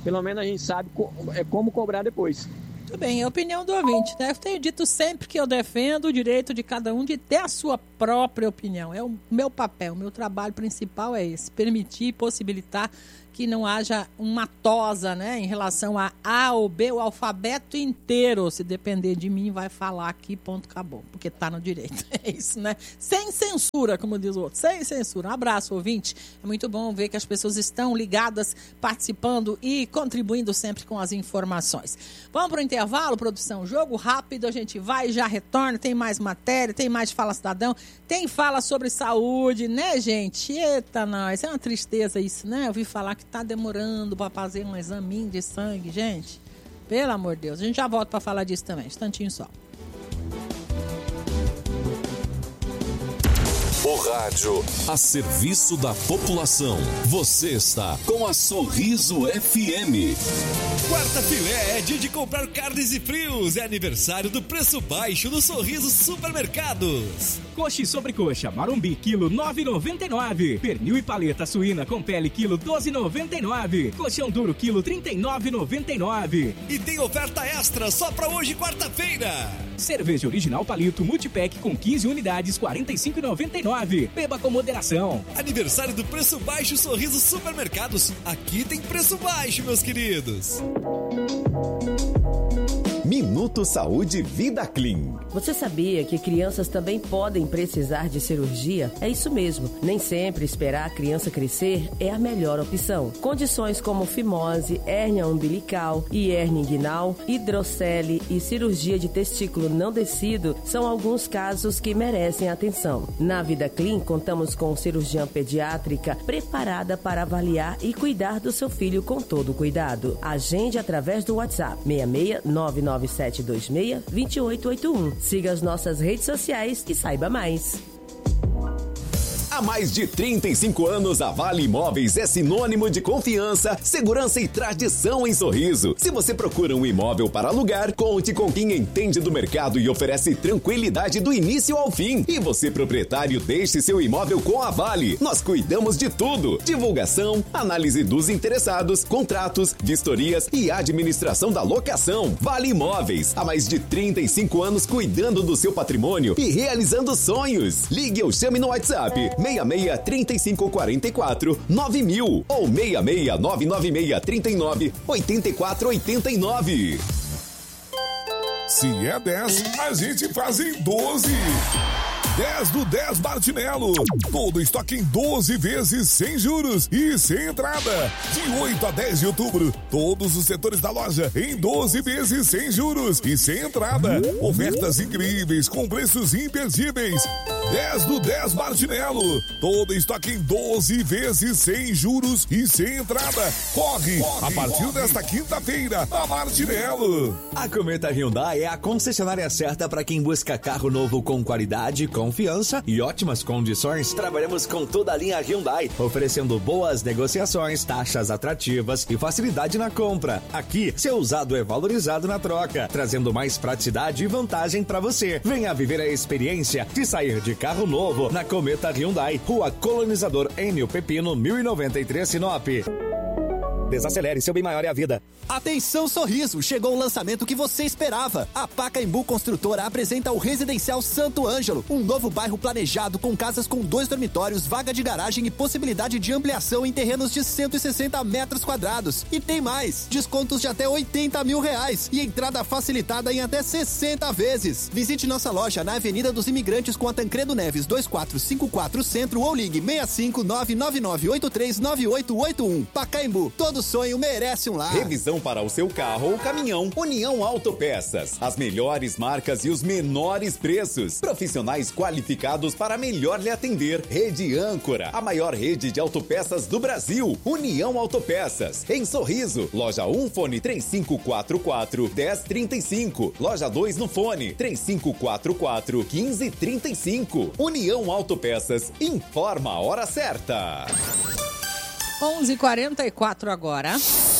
pelo menos a gente sabe co- é como cobrar depois. Tudo bem, é a opinião do ouvinte, né? Eu tenho dito sempre que eu defendo o direito de cada um de ter a sua própria opinião. É o meu papel, o meu trabalho principal é esse, permitir e possibilitar que não haja uma tosa, né, em relação a A ou B, o alfabeto inteiro, se depender de mim, vai falar aqui, ponto, acabou, porque tá no direito. É isso, né? Sem censura, como diz o outro, sem censura. Um abraço, ouvinte. É muito bom ver que as pessoas estão ligadas, participando e contribuindo sempre com as informações. Vamos para o intervalo, produção? Jogo rápido, a gente vai e já retorna, tem mais matéria, tem mais Fala Cidadão, tem fala sobre saúde, né, gente? Eita, nós, é uma tristeza isso, né? Eu ouvi falar que tá demorando para fazer um exame de sangue, gente. Pelo amor de Deus. A gente já volta para falar disso também. Instantinho só. O rádio a serviço da população. Você está com a Sorriso F M. Quarta filé é dia de comprar carnes e frios. É aniversário do preço baixo do Sorriso Supermercados. Coxa e sobrecoxa, marumbi, quilo nove reais e noventa e nove centavos. Pernil e paleta suína com pele, quilo doze reais e noventa e nove centavos. Colchão duro, quilo trinta e nove reais e noventa e nove centavos. E tem oferta extra só pra hoje, quarta-feira. Cerveja original Palito Multipack com quinze unidades, quarenta e cinco reais e noventa e nove centavos. Beba com moderação. Aniversário do preço baixo Sorriso Supermercados. Aqui tem preço baixo, meus queridos. Minuto Saúde Vida Clean. Você sabia que crianças também podem precisar de cirurgia? É isso mesmo. Nem sempre esperar a criança crescer é a melhor opção. Condições como fimose, hérnia umbilical e hérnia inguinal, hidrocele e cirurgia de testículo não descido são alguns casos que merecem atenção. Na Vida Clean, contamos com cirurgiã pediátrica preparada para avaliar e cuidar do seu filho com todo cuidado. Agende através do WhatsApp seis seis nove nove sete dois seis dois oito oito um. Siga as nossas redes sociais e saiba mais. Há mais de trinta e cinco anos, a Vale Imóveis é sinônimo de confiança, segurança e tradição em Sorriso. Se você procura um imóvel para alugar, conte com quem entende do mercado e oferece tranquilidade do início ao fim. E você, proprietário, deixe seu imóvel com a Vale. Nós cuidamos de tudo: divulgação, análise dos interessados, contratos, vistorias e administração da locação. Vale Imóveis, há mais de trinta e cinco anos cuidando do seu patrimônio e realizando sonhos. Ligue ou chame no WhatsApp seis seis, três cinco quatro quatro, nove mil ou seis seis nove nove seis três nove, oito quatro oito nove. Se é dez, a gente faz em doze. dez do dez Martinello. Todo estoque em doze vezes sem juros e sem entrada. De oito a dez de outubro, todos os setores da loja em doze vezes sem juros e sem entrada. Ofertas incríveis com preços imperdíveis. dez do dez Martinello. Todo estoque em doze vezes sem juros e sem entrada. Corre, corre a partir corre. desta quinta-feira, a Martinello. A Cometa Hyundai é a concessionária certa para quem busca carro novo com qualidade, confiança e ótimas condições. Trabalhamos com toda a linha Hyundai, oferecendo boas negociações, taxas atrativas e facilidade na compra. Aqui, seu usado é valorizado na troca, trazendo mais praticidade e vantagem para você. Venha viver a experiência de sair de carro novo na Cometa Hyundai, Rua Colonizador Enio Pepino, mil e noventa e três, Sinop. Desacelere, seu bem maior é a vida. Atenção, Sorriso! Chegou o lançamento que você esperava. A Pacaembu Construtora apresenta o Residencial Santo Ângelo, um novo bairro planejado com casas com dois dormitórios, vaga de garagem e possibilidade de ampliação em terrenos de cento e sessenta metros quadrados. E tem mais! Descontos de até oitenta mil reais e entrada facilitada em até sessenta vezes. Visite nossa loja na Avenida dos Imigrantes com a Tancredo Neves dois quatro cinco quatro Centro ou ligue seis cinco nove nove nove oito três nove oito oito um. Pacaembu, todo sonho merece um lar. Revisão para o seu carro ou caminhão. União Autopeças. As melhores marcas e os menores preços. Profissionais qualificados para melhor lhe atender. Rede Âncora, a maior rede de autopeças do Brasil. União Autopeças. Em Sorriso, loja um, fone três cinco quatro quatro, um zero três cinco. Loja dois no fone três cinco quatro quatro, um cinco três cinco. União Autopeças. Informa a hora certa. onze e quarenta e quatro agora.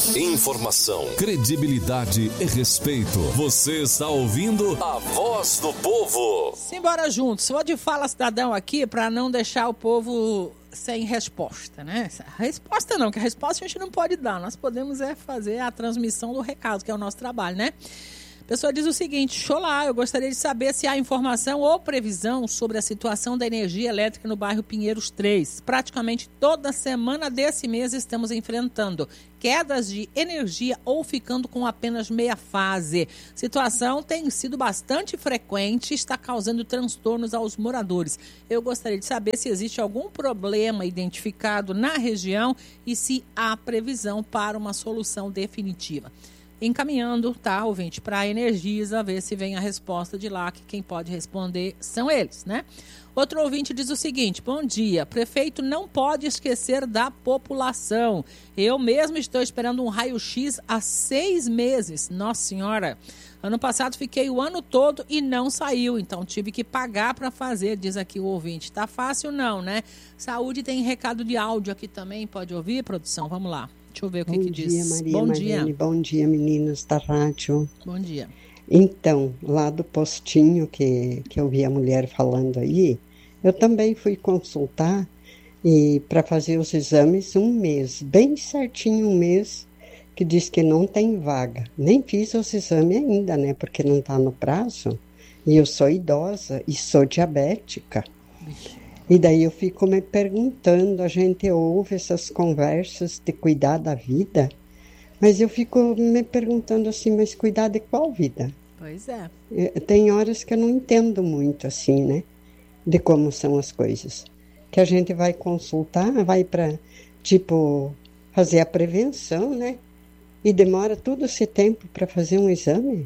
Informação, credibilidade e respeito. Você está ouvindo a Voz do Povo. Simbora juntos. Vou de Fala Cidadão aqui para não deixar o povo sem resposta, né? Resposta não, que a resposta a gente não pode dar. Nós podemos é fazer a transmissão do recado, que é o nosso trabalho, né? A pessoa diz o seguinte: olá, eu gostaria de saber se há informação ou previsão sobre a situação da energia elétrica no bairro Pinheiros três. Praticamente toda semana desse mês estamos enfrentando quedas de energia ou ficando com apenas meia fase. Situação tem sido bastante frequente e está causando transtornos aos moradores. Eu gostaria de saber se existe algum problema identificado na região e se há previsão para uma solução definitiva. Encaminhando, tá, ouvinte, para a Energisa, ver se vem a resposta de lá, que quem pode responder são eles, né? Outro ouvinte diz o seguinte: bom dia, prefeito não pode esquecer da população. Eu mesmo estou esperando um raio-x há seis meses. Nossa senhora, ano passado fiquei o ano todo e não saiu, então tive que pagar para fazer, diz aqui o ouvinte. Tá fácil não, né? Saúde tem recado de áudio aqui também, pode ouvir, produção? Vamos lá. Deixa eu ver o que, que diz. Bom dia, Maria Bom Mariane. dia. Bom dia, meninos da rádio. Bom dia. Então, lá do postinho que, que eu vi a mulher falando aí, eu também fui consultar e para fazer os exames um mês, bem certinho um mês, que diz que não tem vaga. Nem fiz os exames ainda, né? Porque não está no prazo. E eu sou idosa e sou diabética. E daí eu fico me perguntando, a gente ouve essas conversas de cuidar da vida, mas eu fico me perguntando assim, mas cuidar de qual vida? Pois é. Tem horas que eu não entendo muito assim, né? De como são as coisas. Que a gente vai consultar, vai para, tipo, fazer a prevenção, né? E demora todo esse tempo para fazer um exame.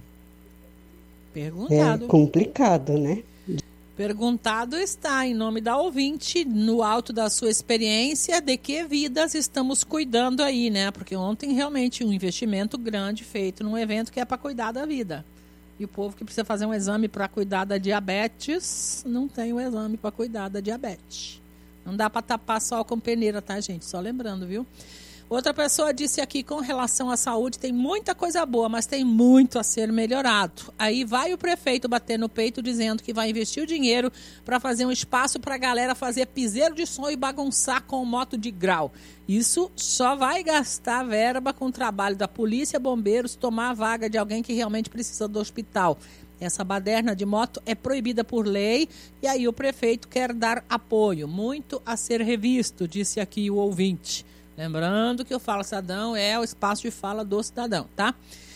Perguntado. É complicado, né? Perguntado está, em nome da ouvinte, no alto da sua experiência, de que vidas estamos cuidando aí, né? Porque ontem realmente um investimento grande feito num evento que é para cuidar da vida. E o povo que precisa fazer um exame para cuidar da diabetes, não tem o exame para cuidar da diabetes. Não dá para tapar sol com peneira, tá, gente? Só lembrando, viu? Outra pessoa disse aqui, com relação à saúde, tem muita coisa boa, mas tem muito a ser melhorado. Aí vai o prefeito bater no peito dizendo que vai investir o dinheiro para fazer um espaço para a galera fazer piseiro de som e bagunçar com moto de grau. Isso só vai gastar verba com o trabalho da polícia, bombeiros, tomar a vaga de alguém que realmente precisa do hospital. Essa baderna de moto é proibida por lei e aí o prefeito quer dar apoio. Muito a ser revisto, disse aqui o ouvinte. Lembrando que o Fala Cidadão é o espaço de fala do cidadão, tá?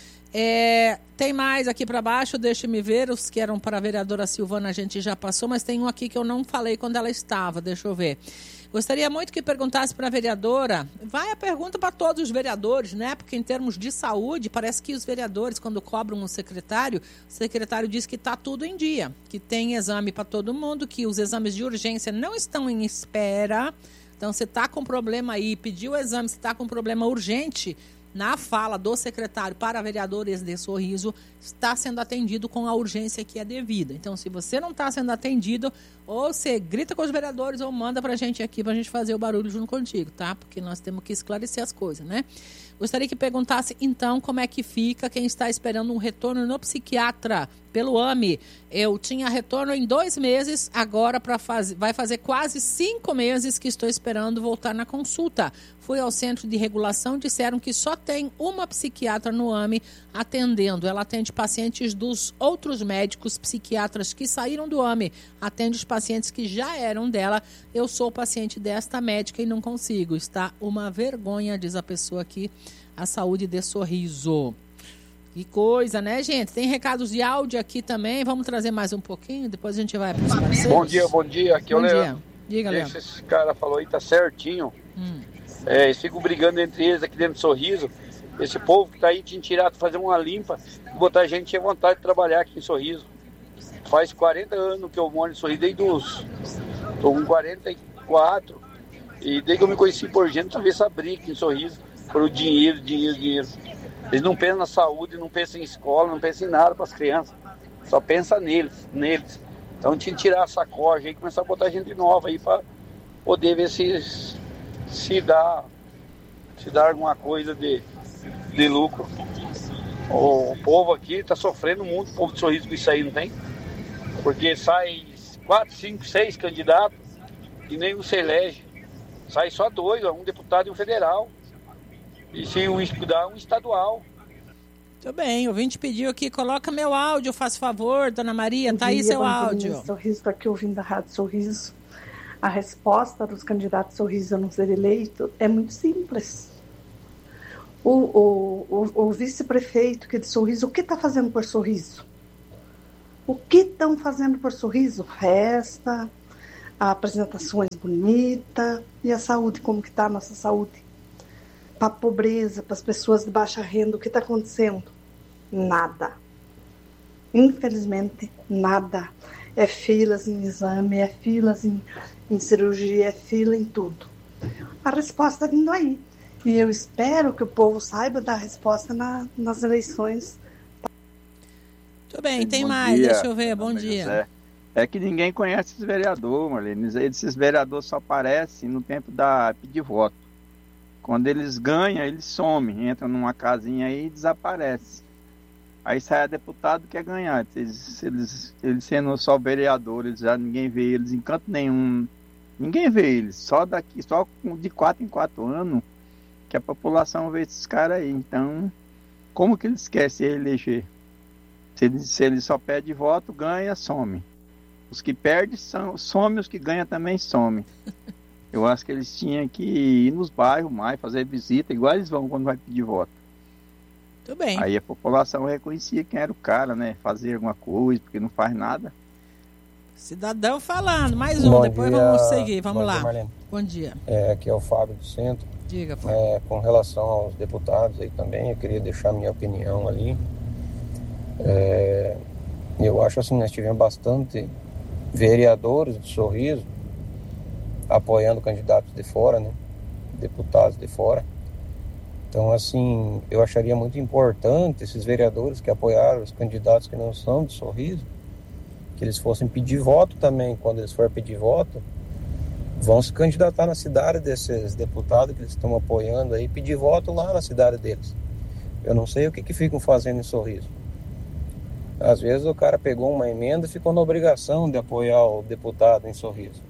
É, tem mais aqui para baixo, deixe-me ver. Os que eram para a vereadora Silvana a gente já passou, mas tem um aqui que eu não falei quando ela estava, deixa eu ver. Gostaria muito que perguntasse para a vereadora, vai a pergunta para todos os vereadores, né? Porque em termos de saúde, parece que os vereadores, quando cobram um secretário, o secretário diz que está tudo em dia, que tem exame para todo mundo, que os exames de urgência não estão em espera. Então, você está com problema aí, pediu o exame, você está com problema urgente, na fala do secretário para vereadores de Sorriso, está sendo atendido com a urgência que é devida. Então, se você não está sendo atendido, ou você grita com os vereadores ou manda para a gente aqui para a gente fazer o barulho junto contigo, tá? Porque nós temos que esclarecer as coisas, né? Gostaria que perguntasse, então, como é que fica quem está esperando um retorno no psiquiatra pelo A M E. Eu tinha retorno em dois meses, agora pra faz... vai fazer quase cinco meses que estou esperando voltar na consulta. Fui ao centro de regulação, disseram que só tem uma psiquiatra no A M E atendendo. Ela atende pacientes dos outros médicos psiquiatras que saíram do A M E. Atende os pacientes que já eram dela. Eu sou paciente desta médica e não consigo. Está uma vergonha, diz a pessoa aqui, a saúde de Sorriso. Que coisa, né, gente? Tem recados de áudio aqui também. Vamos trazer mais um pouquinho, depois a gente vai para os parceiros. Bom dia, bom dia. Aqui é o Leandro. Diga, Leandro. Esse cara falou aí, tá certinho. Hum. É, eles ficam brigando entre eles aqui dentro do Sorriso. Esse povo que tá aí tinha tirado, fazer uma limpa, botar a gente tinha vontade de trabalhar aqui em Sorriso. Faz quarenta anos que eu moro em Sorriso, desde os... Tô com quarenta e quatro. E desde que eu me conheci por gente, eu vi essa briga aqui em Sorriso. Por o dinheiro, dinheiro, dinheiro. Eles não pensam na saúde, não pensam em escola, não pensam em nada para as crianças. Só pensam neles, neles. Então tinha que tirar essa corja aí e começar a botar gente nova aí para poder ver se, se, dá, se dá alguma coisa de, de lucro. O povo aqui está sofrendo muito, o povo de Sorriso com isso aí, não tem? Porque sai quatro, cinco, seis candidatos e nenhum se elege. Sai só dois, um deputado e um federal. E se o estudar, um estadual. Muito bem, o ouvinte pediu aqui, coloca meu áudio, faz favor, dona Maria, tá aí seu áudio. Sorriso, estou aqui ouvindo a Rádio Sorriso. A resposta dos candidatos Sorriso a não ser eleito é muito simples. O, o, o, o vice-prefeito que é de Sorriso, o que está fazendo por Sorriso? O que estão fazendo por Sorriso? Festa, apresentações bonitas, e a saúde, como que está a nossa saúde? Para a pobreza, para as pessoas de baixa renda, o que está acontecendo? Nada. Infelizmente, nada. É filas em exame, é filas em, em cirurgia, é fila em tudo. A resposta está vindo aí. E eu espero que o povo saiba dar a resposta na, nas eleições. Muito bem, tem bom mais, dia, deixa eu ver, bom dia. José. É que ninguém conhece esses vereadores, Marlene. Esses vereadores só aparecem no tempo da pedir voto. Quando eles ganham, eles somem, entram numa casinha aí e desaparecem. Aí sai a deputado que quer ganhar. Eles, eles, eles sendo só vereadores, já ninguém vê eles em canto nenhum. Ninguém vê eles, só daqui, só de quatro em quatro anos que a população vê esses caras aí. Então, como que eles querem se eleger? Se eles, se eles só pedem voto, ganha, some. Os que perdem, são, some, os que ganham também some. Eu acho que eles tinham que ir nos bairros mais, fazer visita, igual eles vão quando vai pedir voto. Tudo bem. Aí a população reconhecia quem era o cara, né? Fazer alguma coisa, porque não faz nada. Cidadão falando, mais um, Bom depois dia, vamos seguir, vamos bom lá. Dia, Marlene. Bom dia. É, aqui é o Fábio do Centro. Diga, Fábio. É, com relação aos deputados aí também, eu queria deixar minha opinião ali. É, eu acho assim, nós tivemos bastante vereadores de Sorriso apoiando candidatos de fora, né? Deputados de fora. Então, assim, eu acharia muito importante esses vereadores que apoiaram os candidatos que não são de Sorriso, que eles fossem pedir voto também. Quando eles forem pedir voto, vão se candidatar na cidade desses deputados que eles estão apoiando aí, pedir voto lá na cidade deles. Eu não sei o que que ficam fazendo em Sorriso. Às vezes o cara pegou uma emenda e ficou na obrigação de apoiar o deputado em Sorriso.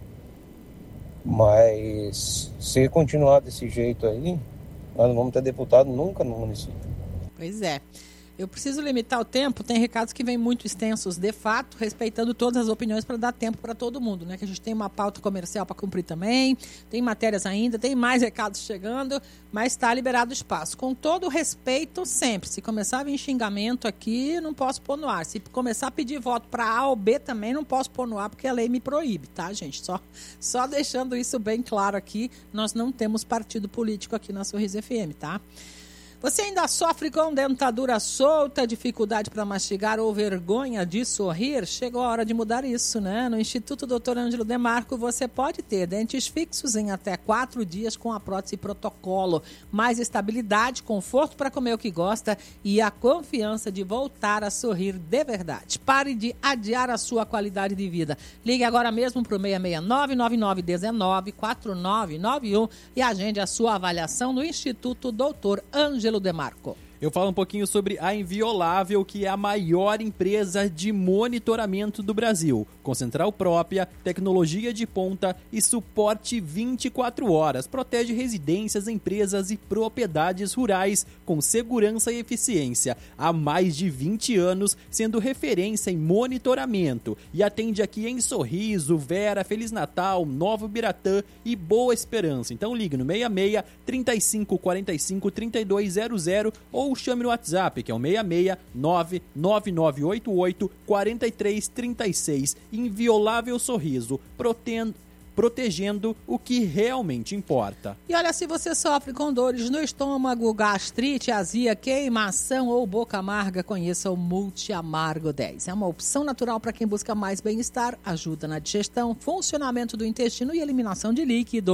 Mas se continuar desse jeito aí, nós não vamos ter deputado nunca no município. Pois é. Eu preciso limitar o tempo, tem recados que vêm muito extensos, de fato, respeitando todas as opiniões para dar tempo para todo mundo, né? Que a gente tem uma pauta comercial para cumprir também, tem matérias ainda, tem mais recados chegando, mas está liberado o espaço. Com todo o respeito, sempre. Se começar a vir xingamento aqui, não posso pôr no ar. Se começar a pedir voto para A ou B também, não posso pôr no ar, porque a lei me proíbe, tá, gente? Só, só deixando isso bem claro aqui, nós não temos partido político aqui na Sorriso F M, tá? Você ainda sofre com dentadura solta, dificuldade para mastigar ou vergonha de sorrir? Chegou a hora de mudar isso, né? No Instituto doutor Ângelo Demarco, você pode ter dentes fixos em até quatro dias com a prótese protocolo. Mais estabilidade, conforto para comer o que gosta e a confiança de voltar a sorrir de verdade. Pare de adiar a sua qualidade de vida. Ligue agora mesmo para o seis seis nove, nove nove um nove, quatro nove nove um e agende a sua avaliação no Instituto doutor Ângelo Demarco. Eu falo um pouquinho sobre a Inviolável, que é a maior empresa de monitoramento do Brasil, com central própria, tecnologia de ponta e suporte vinte e quatro horas. Protege residências, empresas e propriedades rurais com segurança e eficiência. Há mais de vinte anos, sendo referência em monitoramento. E atende aqui em Sorriso, Vera, Feliz Natal, Novo Biratã e Boa Esperança. Então ligue no seis seis, trinta e cinco, quarenta e cinco, trinta e dois zero zero ou chame no WhatsApp, que é o seis seis nove, nove nove oito oito, quatro três três seis. Inviolável Sorriso, protendo, protegendo o que realmente importa. E olha, se você sofre com dores no estômago, gastrite, azia, queimação ou boca amarga, conheça o Multi Amargo dez. É uma opção natural para quem busca mais bem-estar, ajuda na digestão, funcionamento do intestino e eliminação de líquidos.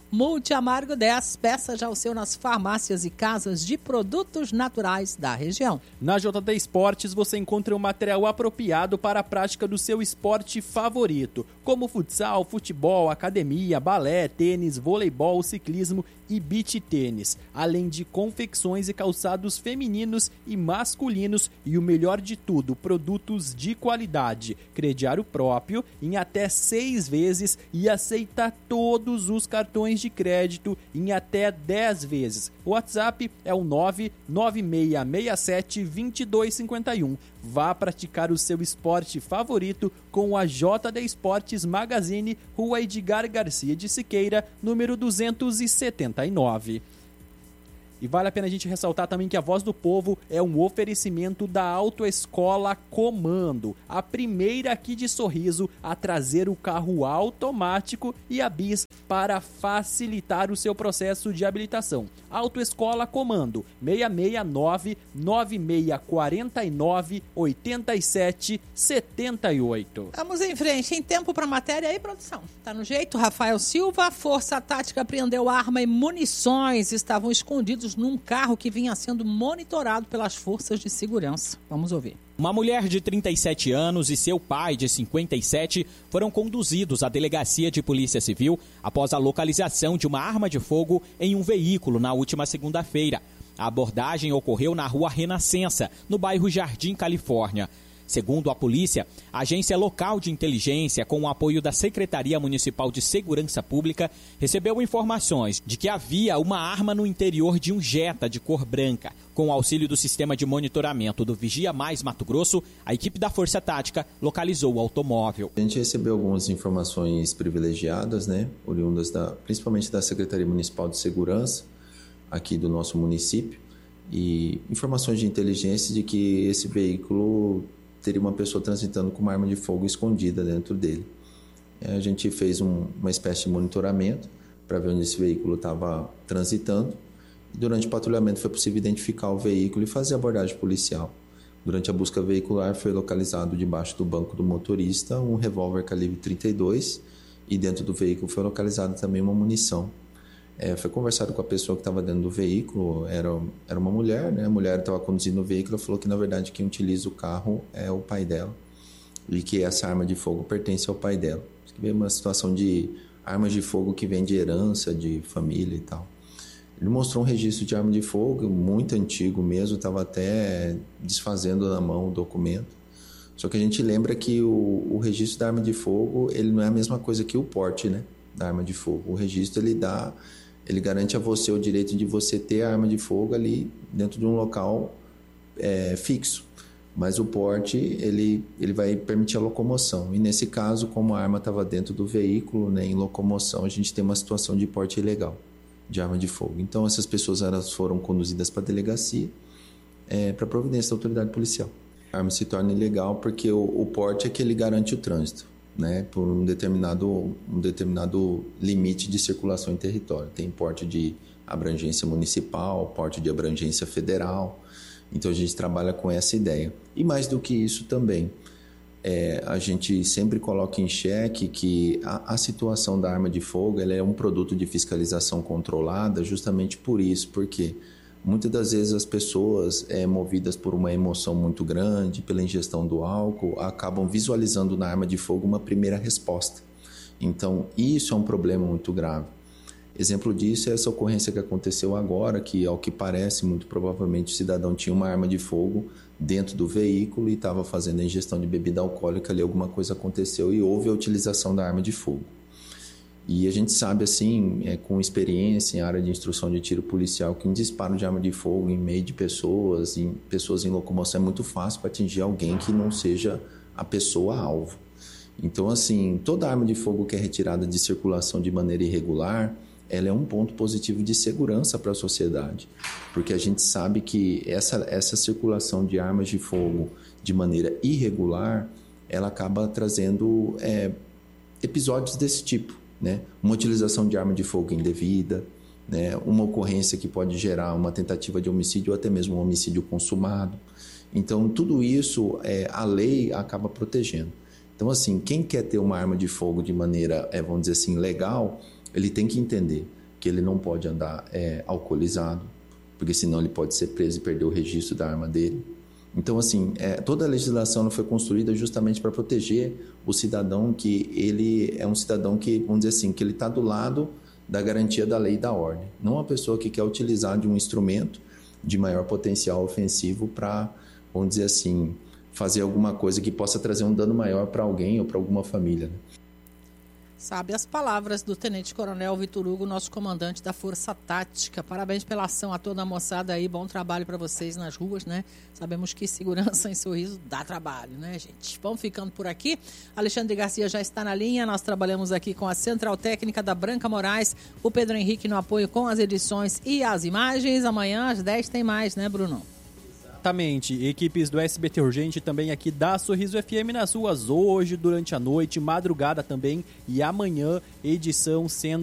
Multiamargo dez, peça já o seu nas farmácias e casas de produtos naturais da região. Na J D Esportes você encontra um material apropriado para a prática do seu esporte favorito, como futsal, futebol, academia, balé, tênis, voleibol, ciclismo e beach tênis, além de confecções e calçados femininos e masculinos e o melhor de tudo, produtos de qualidade, crediário próprio em até seis vezes e aceita todos os cartões de crédito em até dez vezes. O WhatsApp é o nove nove seis seis sete dois dois cinco um. Vá praticar o seu esporte favorito com a J D Esportes Magazine, Rua Edgar Garcia de Siqueira, número duzentos e setenta e nove. E vale a pena a gente ressaltar também que a Voz do Povo é um oferecimento da Autoescola Comando, a primeira aqui de Sorriso a trazer o carro automático e a bis para facilitar o seu processo de habilitação. Autoescola Comando, seis seis nove, nove seis quatro nove, oito sete sete oito. Vamos em frente, em tempo para matéria aí, produção. Tá no jeito? Rafael Silva, Força Tática apreendeu arma e munições, estavam escondidos num carro que vinha sendo monitorado pelas forças de segurança. Vamos ouvir. Uma mulher de trinta e sete anos e seu pai de cinquenta e sete foram conduzidos à delegacia de polícia civil após a localização de uma arma de fogo em um veículo na última segunda-feira. A abordagem ocorreu na rua Renascença, no bairro Jardim Califórnia. Segundo a polícia, a agência local de inteligência, com o apoio da Secretaria Municipal de Segurança Pública, recebeu informações de que havia uma arma no interior de um Jetta de cor branca. Com o auxílio do sistema de monitoramento do Vigia Mais Mato Grosso, a equipe da Força Tática localizou o automóvel. A gente recebeu algumas informações privilegiadas, né, oriundas da, principalmente da Secretaria Municipal de Segurança, aqui do nosso município, e informações de inteligência de que esse veículo teria uma pessoa transitando com uma arma de fogo escondida dentro dele. A gente fez um, uma espécie de monitoramento para ver onde esse veículo estava transitando. Durante o patrulhamento foi possível identificar o veículo e fazer a abordagem policial. Durante a busca veicular foi localizado debaixo do banco do motorista um revólver calibre trinta e dois e dentro do veículo foi localizada também uma munição. É, foi conversado com a pessoa que estava dentro do veículo, era, era uma mulher, né? A mulher estava conduzindo o veículo, falou que na verdade quem utiliza o carro é o pai dela e que essa arma de fogo pertence ao pai dela. Veio uma situação de armas de fogo que vem de herança, de família e tal. Ele mostrou um registro de arma de fogo, muito antigo mesmo, estava até desfazendo na mão o documento. Só que a gente lembra que o, o registro da arma de fogo, ele não é a mesma coisa que o porte, né, da arma de fogo. O registro, ele dá... Ele garante a você o direito de você ter a arma de fogo ali dentro de um local é, fixo. Mas o porte, ele, ele vai permitir a locomoção. E nesse caso, como a arma estava dentro do veículo, né, em locomoção, a gente tem uma situação de porte ilegal de arma de fogo. Então, essas pessoas elas foram conduzidas para a delegacia é, para providência da autoridade policial. A arma se torna ilegal porque o, o porte é que ele garante o trânsito, né, por um determinado, um determinado limite de circulação em território. Tem porte de abrangência municipal, porte de abrangência federal. Então a gente trabalha com essa ideia. E mais do que isso também, é, a gente sempre coloca em xeque que a, a situação da arma de fogo ela é um produto de fiscalização controlada justamente por isso, porque muitas das vezes as pessoas, é, movidas por uma emoção muito grande, pela ingestão do álcool, acabam visualizando na arma de fogo uma primeira resposta. Então, isso é um problema muito grave. Exemplo disso é essa ocorrência que aconteceu agora, que, ao que parece, muito provavelmente o cidadão tinha uma arma de fogo dentro do veículo e estava fazendo a ingestão de bebida alcoólica, ali alguma coisa aconteceu e houve a utilização da arma de fogo. E a gente sabe, assim, é, com experiência em área de instrução de tiro policial, que um disparo de arma de fogo em meio de pessoas, em pessoas em locomoção, é muito fácil para atingir alguém que não seja a pessoa-alvo. Então, assim, toda arma de fogo que é retirada de circulação de maneira irregular, ela é um ponto positivo de segurança para a sociedade, porque a gente sabe que essa, essa circulação de armas de fogo de maneira irregular, ela acaba trazendo é, episódios desse tipo. Né? Uma utilização de arma de fogo indevida, né? Uma ocorrência que pode gerar uma tentativa de homicídio ou até mesmo um homicídio consumado. Então, tudo isso é, a lei acaba protegendo. Então, assim, quem quer ter uma arma de fogo de maneira, é, vamos dizer assim, legal, ele tem que entender que ele não pode andar é, alcoolizado, porque senão ele pode ser preso e perder o registro da arma dele. Então, assim, é, toda a legislação não foi construída justamente para proteger o cidadão, que ele é um cidadão que, vamos dizer assim, que ele está do lado da garantia da lei e da ordem. Não uma pessoa que quer utilizar de um instrumento de maior potencial ofensivo para, vamos dizer assim, fazer alguma coisa que possa trazer um dano maior para alguém ou para alguma família, né? Sabe as palavras do Tenente Coronel Vitor Hugo, nosso comandante da Força Tática. Parabéns pela ação a toda a moçada aí, bom trabalho para vocês nas ruas, né? Sabemos que segurança em Sorriso dá trabalho, né, gente? Vamos ficando por aqui. Alexandre Garcia já está na linha, nós trabalhamos aqui com a Central Técnica da Branca Moraes, o Pedro Henrique no apoio com as edições e as imagens. Amanhã às dez tem mais, né, Bruno? Exatamente. Equipes do S B T Urgente também aqui da Sorriso F M nas ruas hoje, durante a noite, madrugada também e amanhã, edição sendo